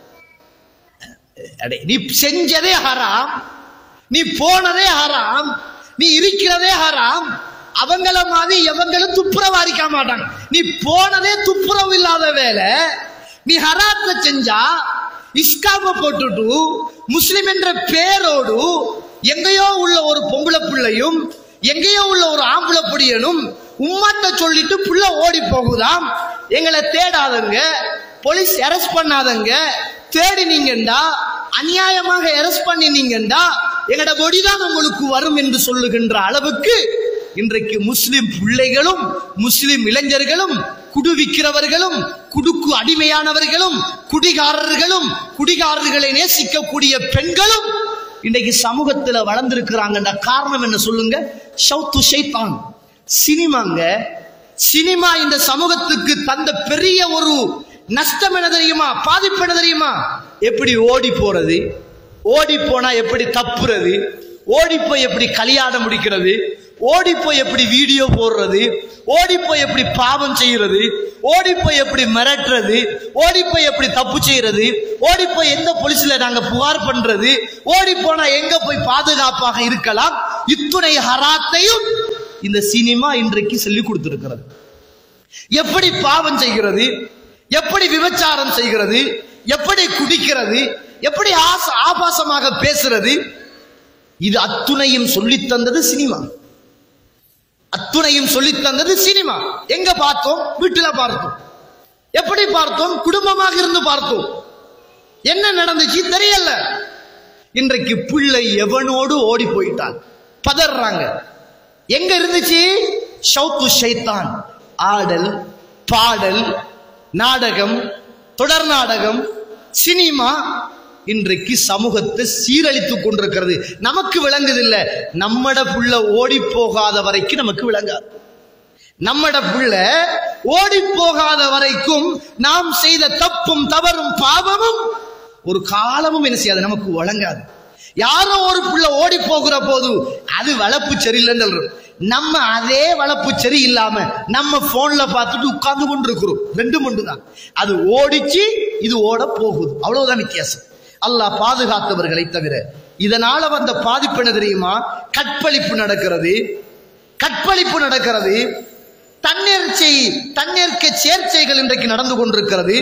[SPEAKER 5] நீ செஞ்சதே ஹராம், நீ போனதே ஹராம், நீ இருக்கிறதே ஹராம். அவங்கள மாதிரி எவங்களும் துப்புரவா இருக்க மாட்டாங்க. நீ போனதே துப்புரவு இல்லாத வேலை. நீ ஹராத்தை செஞ்சா இஸ்காம போட்டுட்டு முஸ்லிம் என்ற பேரோடு எங்கேயோ உள்ள ஒரு பொம்பளை பிள்ளையும் எங்கேயோ உள்ள ஒரு ஆம்பளை பொடியனும் உம்மாட்ட சொல்லிட்டு புள்ள ஓடி போகுதாம். எங்களை தேடாதங்க, போலீஸ் அரெஸ்ட் பண்ணாதங்க, தேடினீங்கண்டா அநியாயமாக அரெஸ்ட் பண்ணினீங்கண்டா எங்கட பொடிதான் உங்களுக்கு வரும் என்று சொல்லுகின்ற அளவுக்கு இன்றைக்கு முஸ்லிம் பிள்ளைகளும் முஸ்லிம் இளைஞர்களும் குடுவிக்கிறவர்களும் குடுக்கு அடிமையானவர்களும் குடிகாரர்களும் குடிகாரர்களை நேசிக்கக்கூடிய பெண்களும் இன்றைக்கு சமூகத்துல வளர்ந்திருக்கிறாங்க. காரணம் என்ன சொல்லுங்க? ஷௌத்து ஷைத்தான், சினிமாங்க. சினிமா இந்த சமூகத்துக்கு தந்த பெரிய ஒரு நஷ்டம் என்ன தெரியுமா? பாதிப்பு என்ன தெரியுமா? எப்படி ஓடி போறது, ஓடி போனா எப்படி தப்புறது, ஓடி போய் எப்படி கல்யாணம் முடிக்கிறது, ஓடி போய் எப்படி வீடியோ போடுறது, ஓடி போய் எப்படி பாவம் செய்யறது, ஓடி போய் எப்படி மிரட்டுறது, ஓடி போய் எப்படி தப்பு செய்யறது, ஓடி போய் எந்த போலீஸ்ல நாங்க புகார் பண்றது, ஓடி போனா எங்க போய் பாதுகாப்பாக இருக்கலாம். இத்துணை ஹராத்தையும் இந்த சினிமா இன்றைக்கு சொல்லி கொடுத்திருக்கிறது. எப்படி பாவம் செய்கிறது, எப்படி விபச்சாரம் செய்கிறது, எப்படி குடிக்கிறது, எப்படி ஆபாசமாக பேசுறது, இது அத்துணையும் சொல்லி தந்தது சினிமா. அத்துணையும் சொல்லி தந்தது சினிமா. எங்க பார்த்தோம்? வீட்டுல பார்த்தோம். எப்படி பார்த்தோம்? குடும்பமாக இருந்து பார்த்தோம். என்ன நடந்துச்சு தெரியல. இன்றைக்கு பிள்ளை எவனோடு ஓடி போயிட்டான், பதறாங்க. எங்க இருந்துச்சு? ஷௌத்து ஷைத்தான். ஆடல், பாடல், நாடகம், தொடர் நாடகம், சினிமா இன்றைக்கு சமூகத்தை சீரழித்துக் கொண்டிருக்கிறது. நமக்கு விளங்குதில்லை. நம்மட புள்ள ஓடி போகாத வரைக்கும் நமக்கு விளங்காது. நம்மட புள்ள ஓடி போகாத வரைக்கும் நாம் செய்த தப்பும் தவறும் பாவமும் ஒரு காலமும் என்ன செய்யாது, நமக்கு வழங்காது. யாரோ ஒரு புள்ள ஓடி போகிற போது அது வளர்ப்பு சரியில்லைன்னு நம்ம அதே வளர்ப்பு சரி இல்லாம நம்ம போன்ல பார்த்துட்டு உட்கார்ந்து கொண்டு இருக்கிறோம். ரெண்டு மண்டு தான். அது ஓடிச்சு, இது ஓட போகுது, அவ்வளவுதான் வித்தியாசம். அல்லாஹ் பாதுகாத்தவர்களை தவிர. இதனால வந்த பாதிப்பு என்ன தெரியுமா? கற்பழிப்பு நடக்கிறது, கற்பழிப்பு நடக்கிறது, தன்னேர்ச்சை தன்னேற்க சேர்ச்சைகள் இன்றைக்கு நடந்து கொண்டிருக்கிறது.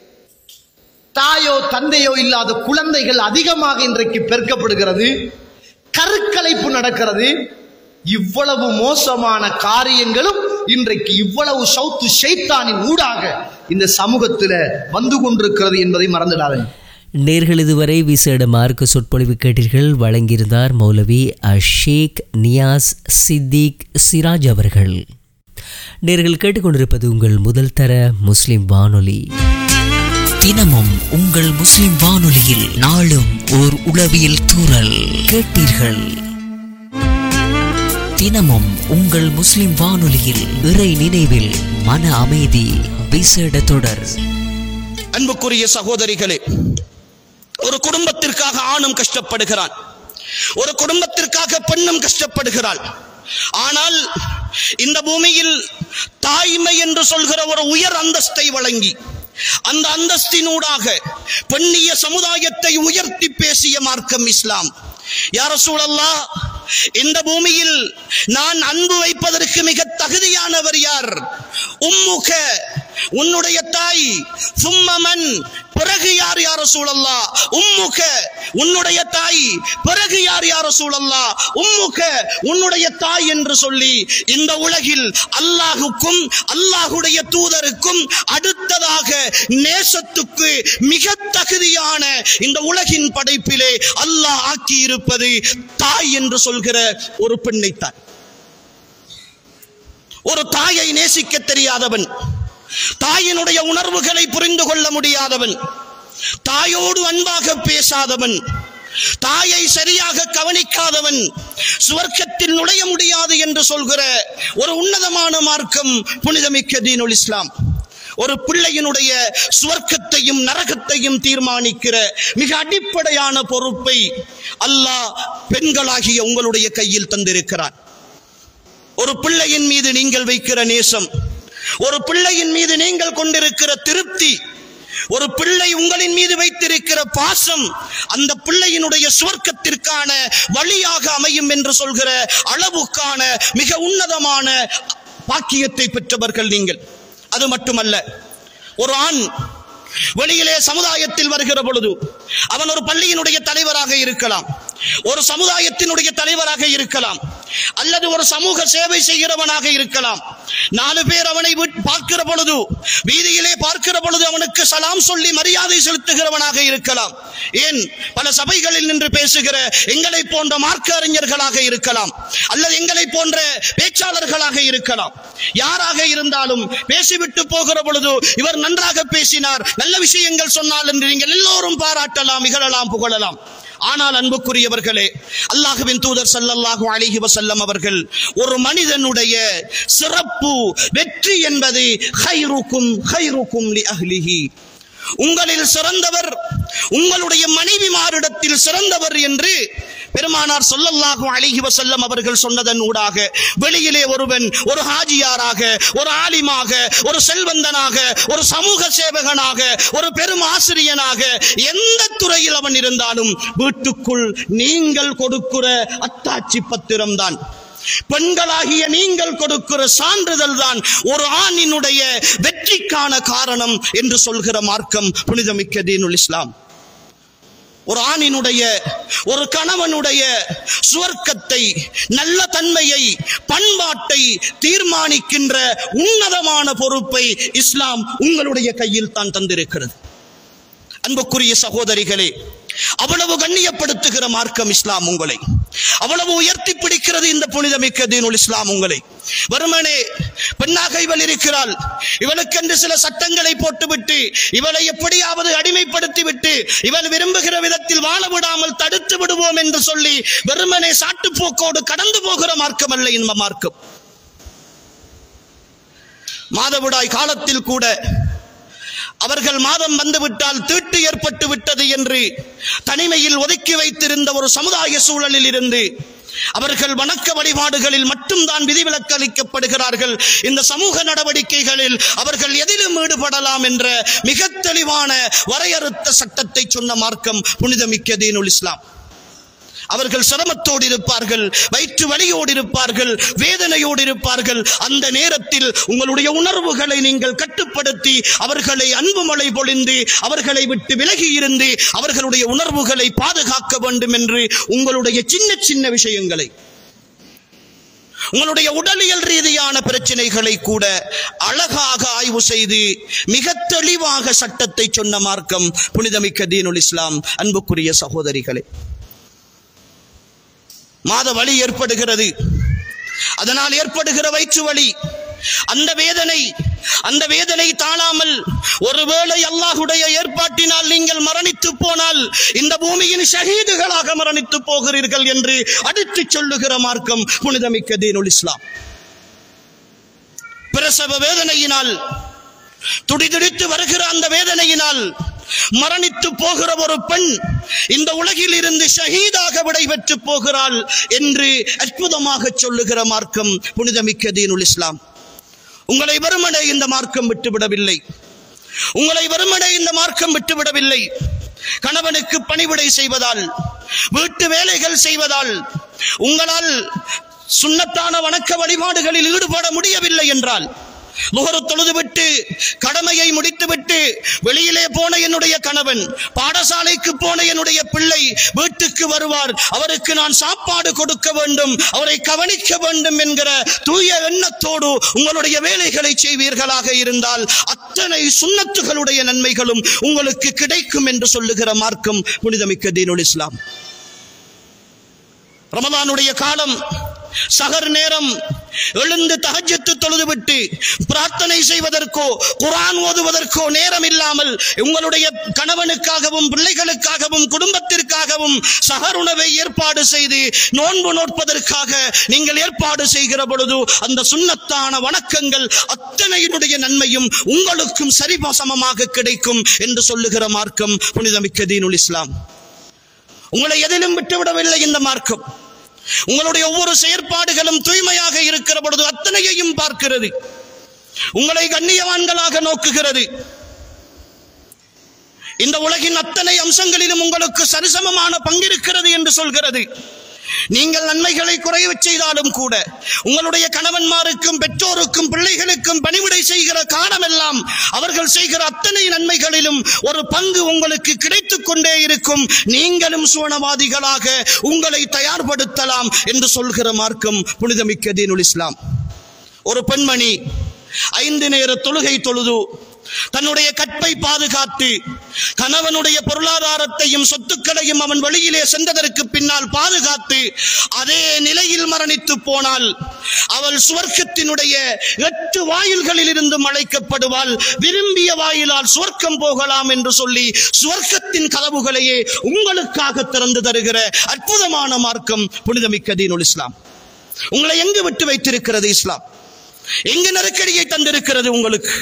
[SPEAKER 5] தாயோ தந்தையோ இல்லாத குழந்தைகள் அதிகமாக இன்றைக்கு பெருக்கப்படுகிறது. கருக்கலைப்பு நடக்கிறது. இவ்வளவு மோசமான காரியங்களும் இன்றைக்கு இவ்வளவு ஷௌத்து ஷைத்தானின் ஊடாக இந்த சமூகத்தில் வந்து கொண்டிருக்கிறது என்பதை மறந்துடாதீங்க.
[SPEAKER 1] நேர்கள் இதுவரை விசேட மார்க்க சொற்பொழிவு கேட்டீர்கள். வழங்கியிருந்தார் மௌலவி ஷேக் நியாஸ் சித்திக் சிராஜ் அவர்கள். நேர்கள் கேட்டுக்கொண்டிருப்பது உங்கள் முதல் தர முஸ்லிம் வானொலி. தினமும் உங்கள் முஸ்லிம் வானொலியில் நாளும் ஓர் உளவியல் தூறல் கேட்டீர்கள். தினமும் உங்கள் முஸ்லிம் வானொலியில் இறை நினைவில் மன அமைதி விசேட தொடர்.
[SPEAKER 6] அன்புக்குரிய சகோதரிகளே, ஒரு குடும்பத்திற்காக ஆணும் கஷ்டப்படுகிறான், ஒரு குடும்பத்திற்காக பெண்ணும் கஷ்டப்படுகிறாள். ஆனால் இந்த பூமியில் தாய்மை என்று சொல்கிற ஒரு உயர் அந்தஸ்தை வழங்கி அந்த அந்தஸ்தினூடாக பெண்ணிய சமுதாயத்தை உயர்த்தி பேசிய மார்க்கம் இஸ்லாம். யா ரசூலல்லாஹ், இந்த பூமியில் நான் அன்பு வைப்பதற்கு மிக தகுதியானவர் யார்? உம்முக, உன்னுடைய தாய். சும்மமன், பிறகு யார் யா ரசூலல்லாஹ்? உம்முக, உன்னுடைய தாய். பிறகு யார் யா ரசூலல்லாஹ்? உம்முக, உன்னுடைய தாய் என்று சொல்லி இந்த உலகில் அல்லாஹுக்கும் அல்லாஹுடைய தூதருக்கும் அடுத்ததாக நேசத்துக்கு மிக தகுதியான இந்த உலகின் படைப்பிலே அல்லாஹ் ஆக்கி இருப்பது தாய் என்று சொல்கிற ஒரு பெண்ணைத்தான். ஒரு தாயை நேசிக்க தெரியாதவன், தாயினுடைய உணர்வுகளை புரிந்து கொள்ள முடியாதவன், தாயோடு அன்பாக பேசாதவன், தாயை சரியாக கவனிக்காதவன் சுவர்க்கத்தில் நுழைய முடியாது என்று சொல்கிற ஒரு உன்னதமான மார்க்கம் புனிதமிக்க தீனுல் இஸ்லாம். ஒரு பிள்ளையினுடைய சுவர்க்கத்தையும் நரகத்தையும் தீர்மானிக்கிற மிக அடிப்படையான பொறுப்பை அல்லாஹ் பெண்களாகிய உங்களுடைய கையில் தந்திருக்கிறார். ஒரு பிள்ளையின் மீது நீங்கள் வைக்கிற நேசம், ஒரு பிள்ளையின் மீது நீங்கள் கொண்டிருக்கிற திருப்தி, ஒரு பிள்ளை உங்களின் மீது வைத்திருக்கிற பாசம் அந்த பிள்ளையினுடைய சுவர்க்கத்திற்கான வழியாக அமையும் என்று சொல்கிற அளவுக்கான மிக உன்னதமான பாக்கியத்தை பெற்றவர்கள் நீங்கள். அது மட்டுமல்ல, ஒரு ஆண் வெளியிலே சமுதாயத்தில் வருகிற பொழுது அவன் ஒரு பள்ளியினுடைய தலைவராக இருக்கலாம், ஒரு சமுதாயத்தினுடைய தலைவராக இருக்கலாம், அல்லது ஒரு சமூக சேவை செய்கிறவனாக இருக்கலாம். நாலு பேர் அவனை பார்க்கிற பொழுது, வீதியிலே பார்க்கிற பொழுது அவனுக்கு சலாம் சொல்லி மரியாதை செலுத்துகிறவனாக இருக்கலாம். ஏன், பல சபைகளில் நின்று பேசுகிற எங்களை போன்ற மார்க்க அறிஞர்களாக இருக்கலாம், அல்லது எங்களை போன்ற பேச்சாளர்களாக இருக்கலாம். யாராக இருந்தாலும் பேசிவிட்டு போகிற பொழுது இவர் நன்றாக பேசினார், நல்ல விஷயங்கள் சொன்னால் என்று நீங்கள் எல்லோரும் பாராட்டலாம், இகழலாம், புகழலாம். ஆனால் அன்புக்குரியவர்களே, அல்லாஹ்வின் தூதர் ஸல்லல்லாஹு அலைஹி வஸல்லம் அவர்கள் ஒரு மனிதனுடைய சிறப்பு வெற்றி என்பது கைருக்கும் கைருக்கும் லி அஹ்லிஹி, உங்களில் சிறந்தவர் உங்களுடைய மனைவிமாரிடத்தில் சிறந்தவர் என்று பெருமானார் ஸல்லல்லாஹு அலைஹி வஸல்லம் அவர்கள் சொன்னதன் ஊடாக வெளியிலே ஒருவன் ஒரு ஹாஜியாராக, ஒரு ஆலிமாக, ஒரு செல்வந்தனாக, ஒரு சமூக சேவகனாக, ஒரு பெரும் ஆசிரியனாக, எந்த துறையில் அவன் இருந்தாலும் வீட்டுக்குள் நீங்கள் கொடுக்கிற அத்தாட்சி பத்திரம் தான், பெண்களாகிய நீங்கள் கொடுக்கிற சான்றிதழ் தான் ஒரு ஆணினுடைய வெற்றிக்கான காரணம் என்று சொல்கிற மார்க்கம் புனிதமிக்க தீனுல் இஸ்லாம். ஒரு ஆணினுடைய, ஒரு கணவனுடைய சுவர்க்கத்தை, நல்ல தன்மையை, பண்பாட்டை தீர்மானிக்கின்ற உன்னதமான பொறுப்பை இஸ்லாம் உங்களுடைய கையில் தான் தந்திருக்கிறது. அன்புக்குரிய சகோதரிகளே, அவ்வளவு கண்ணியப்படுத்துகிற மார்க்கம் இஸ்லாம் உங்களை, அவ்வளவு உயர்த்தி பிடிக்கிறது இந்த புனிதமிக்க தீனுல் இஸ்லாம் உங்களை. வெறுமனே பெண்ணாக இவள் இருக்கிறாள், இவளுக்கென்று சில சட்டங்களை போட்டுவிட்டு இவளை எப்படியாவது அடிமைப்படுத்தி விட்டு இவள் விரும்புகிற விதத்தில் வாழ விடாமல் தடுத்து விடுவோம் என்று சொல்லி வெறுமனே சாட்டுப்போக்கோடு கடந்து போகிற மார்க்கம் அல்ல இந்த மார்க்கம். மாதவிடாய் காலத்தில் கூட அவர்கள் மாதம் வந்துவிட்டால் தீட்டு ஏற்பட்டு விட்டது என்று தனிமையில் ஒதுக்கி வைத்திருந்த ஒரு சமுதாய சூழலில் இருந்து அவர்கள் வணக்க வழிபாடுகளில் மட்டும்தான் விதிவிலக்கு அளிக்கப்படுகிறார்கள். இந்த சமூக நடவடிக்கைகளில் அவர்கள் எதிலும் ஈடுபடலாம் என்ற மிக தெளிவான வரையறுத்த சட்டத்தை சொன்ன மார்க்கம் புனிதமிக்க தீனுல் இஸ்லாம். அவர்கள் சிரமத்தோடு இருப்பார்கள், வயிற்று வலியோடு இருப்பார்கள், வேதனையோடு இருப்பார்கள். அந்த நேரத்தில் உங்களுடைய உணர்வுகளை நீங்கள் கட்டுப்படுத்தி அவர்களை அன்பு மழை பொழிந்து அவர்களை விட்டு விலகி இருந்து அவர்களுடைய உணர்வுகளை பாதுகாக்க வேண்டும் என்று உங்களுடைய சின்ன சின்ன விஷயங்களை, உங்களுடைய உடலியல் ரீதியான பிரச்சனைகளை கூட அழகாக ஆய்வு செய்து மிக தெளிவாக சட்டத்தை சொன்ன மார்க்கம் புனிதமிக்க தீனுல் இஸ்லாம். அன்புக்குரிய சகோதரிகளே, மாத வலி ஏற்படுகிறது, அதனால் ஏற்படுகிற வயிற்று வலி, அந்த வேதனை அந்த வேதனை தாழாமல் ஒருவேளை அல்லாஹ்வுடைய ஏற்பாட்டினால் நீங்கள் மரணித்து போனால் இந்த பூமியின் ஷஹீதுகளாக மரணித்து போகிறீர்கள் என்று அடித்து சொல்லுகிற மார்க்கம் புனிதமிக்க தீனுல் இஸ்லாம். பிரசவ வேதனையினால் துடிதுடித்து வருகிற அந்த வேதனையினால் மரணித்து போகிற ஒரு பெண் இந்த உலகில் இருந்து ஷஹீதாக விடைபெற்று போகிறாள் என்று அற்புதமாக சொல்லுகிற மார்க்கம் புனிதமிக்க தீனுல் இஸ்லாம். உங்களை வெறுமனே இந்த மார்க்கம் விட்டுவிடவில்லை. உங்களை வெறுமனே இந்த மார்க்கம் விட்டுவிடவில்லை. கணவனுக்கு பணிவிடை செய்வதால், வீட்டு வேலைகள் செய்வதால் உங்களால் சுன்னத்தான வணக்க வழிபாடுகளில் ஈடுபட முடியவில்லை என்றால், லுஹர் தொழுதுவிட்டு கடமையை முடித்துவிட்டு வெளியிலே போன என்னுடைய கணவன், பாடசாலைக்கு போன என்னுடைய பிள்ளை வீட்டுக்கு வருவார், அவருக்கு நான் சாப்பாடு கொடுக்க வேண்டும், அவரை கவனிக்க வேண்டும் என்கிற தூய எண்ணத்தோடு உங்களுடைய வேலைகளை செய்வீர்களாக இருந்தால் அத்தனை சுன்னத்துகளுடைய நன்மைகளும் உங்களுக்கு கிடைக்கும் என்று சொல்லுகிற மார்க்கம் புனிதமிக்க தீனுல் இஸ்லாம். ரமலானுடைய காலம், சஹர் நேரம், எழுந்து தஹஜ்ஜத் தொழுதுவிட்டு பிரார்த்தனை செய்வதற்கோ குர்ஆன் ஓதுவதற்கோ நேரம் இல்லாமல் உங்களுடைய கணவனுக்காகவும் பிள்ளைகளுக்காகவும் குடும்பத்திற்காகவும் சஹர் உணவை ஏற்பாடு செய்து நோன்பு நோற்பதற்காக நீங்கள் ஏற்பாடு செய்கிற பொழுது அந்த சுன்னத்தான வணக்கங்கள் அத்தனையினுடைய நன்மையும் உங்களுக்கும் சரிசமமாக கிடைக்கும் என்று சொல்லுகிற மார்க்கம் புனிதமிக்க தீனுல் இஸ்லாம். உங்களை எதிலும் விட்டுவிடவில்லை இந்த மார்க்கம். உங்களுடைய ஒவ்வொரு செயற்பாடுகளும் தூய்மையாக இருக்கிற பொழுது அத்தனையையும் பார்க்கிறது. உங்களை கண்ணியவான்களாக நோக்குகிறது. இந்த உலகின் அத்தனை அம்சங்களிலும் உங்களுக்கு சரிசமமான பங்கிருக்கிறது என்று சொல்கிறது. நீங்கள் நன்மைகளை குறைய செய்தாலும் கூட உங்களுடைய கணவன்மாருக்கும் பெற்றோருக்கும் பிள்ளைகளுக்கும் பணிவிடை செய்கிற காலமெல்லாம் அவர்கள் செய்கிற அத்தனை நன்மைகளிலும் ஒரு பங்கு உங்களுக்கு கிடைத்துக் கொண்டே இருக்கும். நீங்களும் சுவனவாதிகளாக உங்களை தயார்படுத்தலாம் என்று சொல்கிற மார்க்கம் புனிதமிக்க தீனுல் இஸ்லாம். ஒரு பெண்மணி ஐந்து நேர தொழுகை தொழுது தன்னுடைய கற்பை பாதுகாத்து கணவனுடைய பொருளாதாரத்தையும் சொத்துக்களையும் அவன் வெளியிலே சென்றதற்கு பின்னால் பாதுகாத்து அதே நிலையில் மரணித்து போனால் அவள் சுவர்க்கத்தினுடைய எட்டு வாயில்களில் இருந்து அழைக்கப்படுவாள். விரும்பிய வாயிலால் சுவர்க்கம் போகலாம் என்று சொல்லி சுவர்க்கத்தின் கதவுகளையே உங்களுக்காக திறந்து தருகிற அற்புதமான மார்க்கம் புனிதமிக்க தீனுல் இஸ்லாம். உங்களை எங்கு விட்டு வைத்திருக்கிறது இஸ்லாம்? எங்கு நெருக்கடியை தந்திருக்கிறது உங்களுக்கு?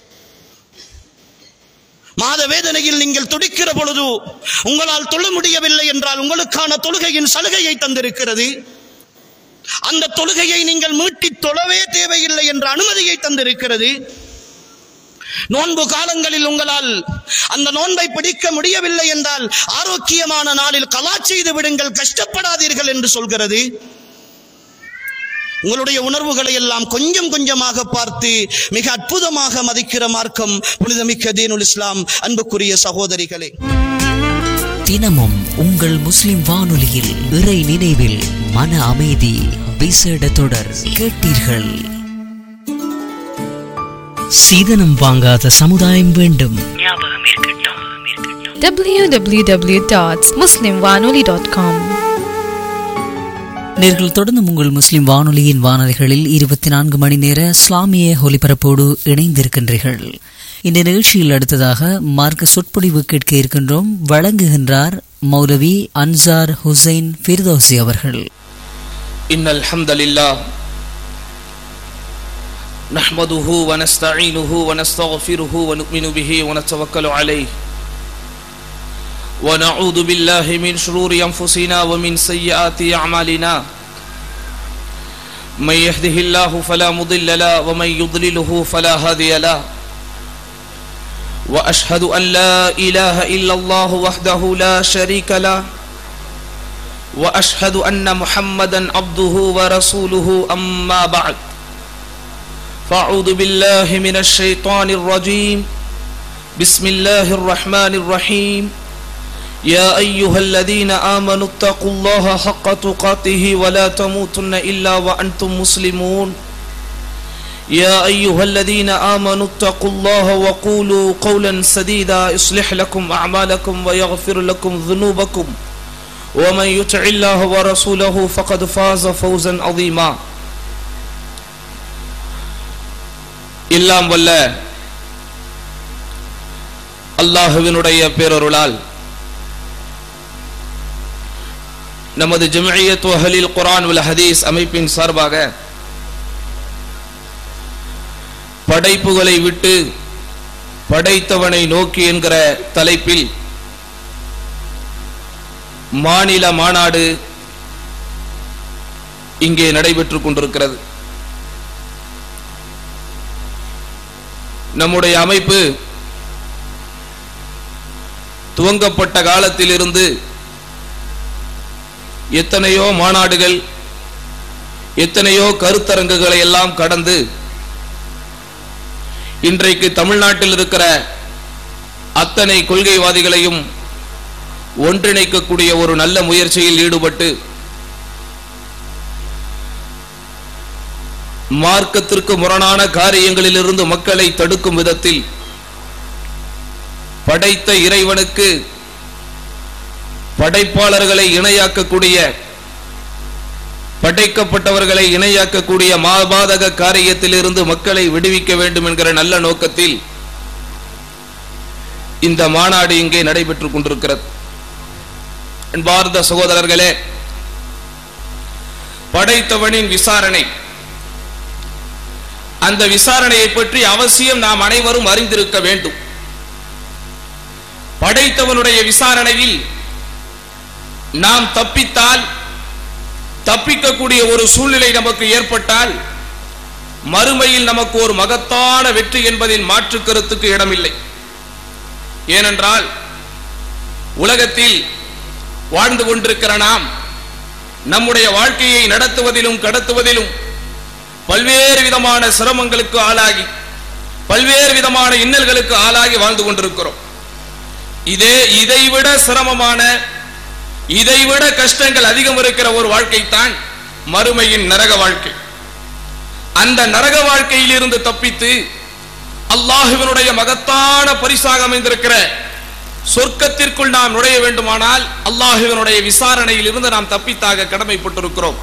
[SPEAKER 6] மாத வேதனையில் நீங்கள் துடிக்கிற பொழுது உங்களால் தொழ முடியவில்லை என்றால் உங்களுக்கான தொழுகையின் சலுகையை தந்திருக்கிறது. அந்த தொழுகையை நீங்கள் மீட்டி தொழவே தேவையில்லை என்ற அனுமதியை தந்திருக்கிறது. நோன்பு காலங்களில் உங்களால் அந்த நோன்பை பிடிக்க முடியவில்லை என்றால் ஆரோக்கியமான நாளில் கலா செய்து விடுங்கள், கஷ்டப்படாதீர்கள் என்று சொல்கிறது. உங்களுடைய உணர்வுகளை எல்லாம் கொஞ்சம் கொஞ்சமாக பார்த்து மிக அற்புதமாக மதிக்கிற மார்க்கம் புனிதமிக்க தீனுல் இஸ்லாம். அன்புக்குரிய சகோதரிகளே,
[SPEAKER 1] தினமும் உங்கள் முஸ்லிம் வானொலியில் இறை நினைவில் மன அமைதி விசேட தொடர் கேட்டீர்கள். சீதனம் வாங்காத சமுதாயம் வேண்டும்.
[SPEAKER 7] w w w dot muslim vanoli dot com.
[SPEAKER 1] நேர்கள் தொடர்ந்து உங்கள் முஸ்லிம் வானொலியின் வானொலிகளில் இருபத்தி நான்கு மணி நேர இஸ்லாமிய ஒலிபரப்போடு இணைந்திருக்கின்றீர்கள். இந்த நிகழ்ச்சியில் அடுத்ததாக மார்க்க சொற்பொழிவு கேட்க இருக்கின்றோம். வழங்குகின்றார் மௌலவி அன்சார் ஹுசைன் ஃபிர்தௌசி அவர்கள்.
[SPEAKER 8] இன்னல் ஹம்தலில்லாஹ் நஹ்மதுஹு வ நஸ்தஈனுஹு வ நஸ்தக்ஃபிருஹு வ நு'மினு பிஹி வ நதவக்கலு அலைஹி ونعوذ بالله من شرور أنفسنا ومن سيئات أعمالنا من يهده الله فلا مضل له ومن يضلله فلا هادي له وأشهد أن لا إله إلا الله وحده لا شريك له وأشهد أن محمدا عبده ورسوله أما بعد فأعوذ بالله من الشيطان الرجيم بسم الله الرحمن الرحيم يا أيها الذين آمنوا اتقوا الله حق تقاته ولا تموتن إلا وأنتم مسلمون يا أيها الذين آمنوا اتقوا الله وقولوا قولا سديدا يصلح لكم أعمالكم ويغفر لكم ذنوبكم ومن يطع الله ورسوله فقد فاز فوزا عظيما எல்லாம் வல்ல அல்லாஹ்வினுடைய பேரருளால் நமது ஜம்இய்யத் அஹ்லில் குர்ஆன் வல் ஹதீஸ் அமைப்பின் சார்பாக படைப்புகளை விட்டு படைத்தவனை நோக்கி என்கிற தலைப்பில் மாநில மாநாடு இங்கே நடைபெற்றுக் கொண்டிருக்கிறது. நம்முடைய அமைப்பு துவங்கப்பட்ட காலத்திலிருந்து எத்தனையோ மாநாடுகள் எத்தனையோ கருத்தரங்குகளை எல்லாம் கடந்து இன்றைக்கு தமிழ்நாட்டில் இருக்கிற அத்தனை கொள்கைவாதிகளையும் ஒன்றிணைக்கக்கூடிய ஒரு நல்ல முயற்சியில் ஈடுபட்டு மார்க்கத்திற்கு முரணான காரியங்களிலிருந்து மக்களை தடுக்கும் விதத்தில் படைத்த இறைவனுக்கு படைப்பாளர்களை இணையாக்கக்கூடிய படைக்கப்பட்டவர்களை இணையாக்கக்கூடிய மாபாதக காரியத்திலிருந்து மக்களை விடுவிக்க வேண்டும் என்கிற நல்ல நோக்கத்தில் இந்த மாநாடு இங்கே நடைபெற்றுக் கொண்டிருக்கிறது. அன்பார்ந்த சகோதரர்களே, படைத்தவனின் விசாரணை, அந்த விசாரணையை பற்றி அவசியம் நாம் அனைவரும் அறிந்திருக்க வேண்டும். படைத்தவனுடைய விசாரணையில் நாம் தப்பித்தால், தப்பிக்கக்கூடிய ஒரு சூழ்நிலை நமக்கு ஏற்பட்டால் மறுமையில் நமக்கு ஒரு மகத்தான வெற்றி என்பதில் மாற்று கருத்துக்கு இடமில்லை. ஏனென்றால் உலகத்தில் வாழ்ந்து கொண்டிருக்கிற நாம் நம்முடைய வாழ்க்கையை நடத்துவதிலும் கடத்துவதிலும் பல்வேறு விதமான சிரமங்களுக்கு ஆளாகி பல்வேறு விதமான இன்னல்களுக்கு ஆளாகி வாழ்ந்து கொண்டிருக்கிறோம். இதே இதைவிட சிரமமான இதைவிட கஷ்டங்கள் அதிகம் இருக்கிற ஒரு வாழ்க்கை தான் மறுமையின் நரக வாழ்க்கை. அந்த நரக வாழ்க்கையில் இருந்து தப்பித்து அல்லாஹ்வினுடைய மகத்தான பரிசாக அமைந்திருக்கிற சொர்க்கத்திற்குள் நாம் நுழைய வேண்டுமானால் அல்லாஹ்வினுடைய விசாரணையில் இருந்து நாம் தப்பித்தாக கடமைப்பட்டிருக்கிறோம்.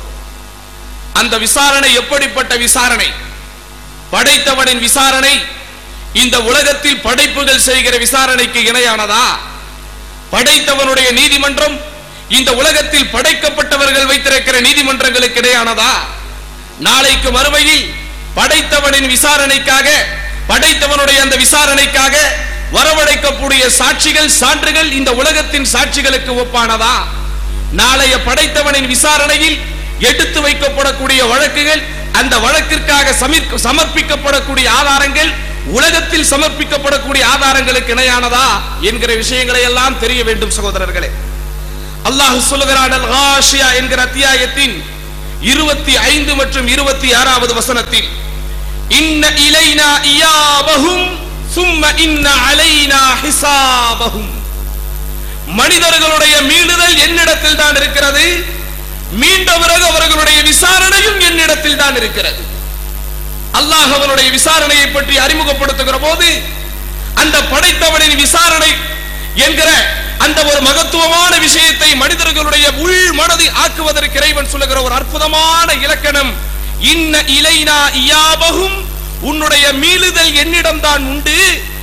[SPEAKER 8] அந்த விசாரணை எப்படிப்பட்ட விசாரணை? படைத்தவனின் விசாரணை இந்த உலகத்தில் படைப்புகள் செய்கிற விசாரணைக்கு இணையானதா? படைத்தவனுடைய நீதிமன்றம் இந்த உலகத்தில் படைக்கப்பட்டவர்கள் வைத்திருக்கிற நீதிமன்றங்களுக்கு இடையானதா? நாளைக்கு மறுமையில் படைத்தவனின் விசாரணைக்காக படைத்தவனுடைய அந்த விசாரணைக்காக வரவழைக்கக்கூடிய சாட்சிகள் சான்றுகள் இந்த உலகத்தின் சாட்சிகளுக்கு ஒப்பானதா? நாளைய படைத்தவனின் விசாரணையில் எடுத்து வைக்கப்படக்கூடிய வழக்குகள், அந்த வழக்கிற்காக சமர்ப்பிக்கப்படக்கூடிய ஆதாரங்கள் உலகத்தில் சமர்ப்பிக்கப்படக்கூடிய ஆதாரங்களுக்கு இணையானதா என்கிற விஷயங்களை எல்லாம் தெரிய வேண்டும் சகோதரர்களே. அல்லாஹ் சொல்லுகிறான், அல் காஷியா என்கிற அத்தியாயத்தின் இருபத்தி ஐந்து மற்றும் இருபத்தி ஆறாவது வசனத்தில், இன்ன இலைனா இயாபஹும் சும்ம இன்ன அலைனா ஹிசாபஹும், மனிதர்களுடைய மீளுதல் என்னிடத்தில் தான் இருக்கிறது, மீண்ட பிறகு அவர்களுடைய விசாரணையும் என்னிடத்தில் தான் இருக்கிறது. அல்லாஹ் அவனுடைய விசாரணையை பற்றி அறிமுகப்படுத்துகிற போது அந்த படைத்தவனின் விசாரணை என்கிற அந்த ஒரு மகத்துவமான விஷயத்தை மனிதர்களுடைய உள் மனதை ஆக்குவதற்கு இறைவன் சொல்லுகிற ஒரு அற்புதமான இலக்கணம், இன்ன இலைனா இயாபஹும், உன்னுடைய மீளுதல் என்னிடம் தான் உண்டு,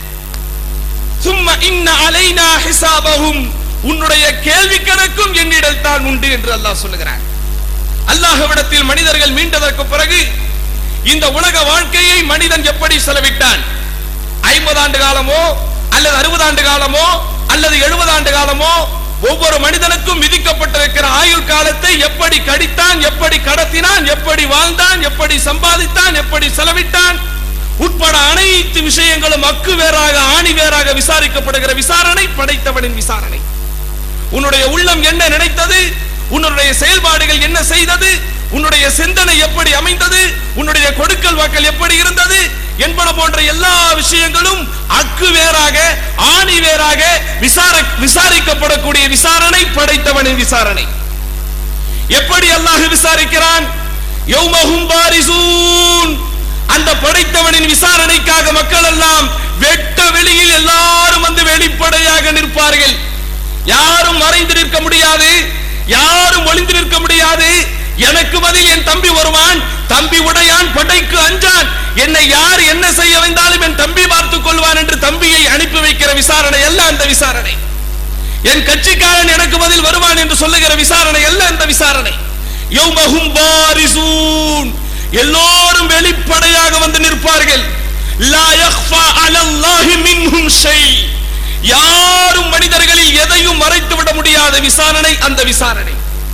[SPEAKER 8] சும்ம இன்ன அலைனா ஹிசாபஹும், உன்னுடைய கேள்வி கணக்கும் என்னிடம் தான் உண்டு என்று அல்லாஹ் சொல்லுகிறார். அல்லாஹ்விடத்தில் மனிதர்கள் மீண்டதற்கு பிறகு இந்த உலக வாழ்க்கையை மனிதன் எப்படி செலவிட்டான்? ஐம்பது ஆண்டு காலமோ அல்லது அறுபது ஆண்டு காலமோ அல்லது எழுபது ஆண்டு காலமோ ஒவ்வொரு மனிதனுக்கும் விதிக்கப்பட்டிருக்கிற ஆயுள் காலத்தை எப்படி கடித்தான், எப்படி கடத்தினான், எப்படி வாழ்ந்தான், எப்படி சம்பாதித்தான், எப்படி செலவிட்டான் உட்பட அனைத்து விஷயங்களும் அக்கு வேறாக ஆணி வேறாக விசாரிக்கப்படுகிற விசாரணை படைத்தவனின் விசாரணை. உன்னுடைய உள்ளம் என்ன நினைத்தது, உன்னுடைய செயல்பாடுகள் என்ன செய்தது, உன்னுடைய சிந்தனை எப்படி அமைந்தது, உன்னுடைய கொடுக்கல் வாக்கல் எப்படி இருந்தது என்பன போன்ற எல்லா விஷயங்களும் அக்கு வேறாக ஆணி வேறாக விசாரிக்கப்படக்கூடிய விசாரணை படைத்தவனின் விசாரணை. எப்படி அல்லாஹ் விசாரிக்கிறான்? யௌமஹும் பாரிசூன், அந்த படைத்தவனின் விசாரணைக்காக மக்கள் எல்லாம் வெட்ட வெளியில் எல்லாரும் வந்து வெளிப்படையாக நிற்பார்கள். யாரும் மறைந்து நிற்க முடியாது, யாரும் ஒளிந்து நிற்க முடியாது, எனக்கு பதில் என் தம்பி வருவான். தம்பி உடையான் படைக்கு அஞ்சான். என்னை யார் என்ன செய்ய வந்தாலும் என் தம்பி பார்த்துக் கொள்வான் என்று தம்பியை அனுப்பி வைக்கிற விசாரணை அல்ல அந்த விசாரணை. என் கட்சிக்காரன் எனக்கு பதில் வருவான் என்று சொல்லுகிற விசாரணை அல்ல அந்த விசாரணை. யௌமஹும் பாரிசூன், எல்லோரும் வெளிப்படையாக வந்து நிற்பார்கள். லா யக்ஃபா அலல்லாஹி மின்ஹும் ஷை, யாரும் மனிதர்களில் எதையும் மறைத்து விட முடியாத விசாரணை அந்த விசாரணை.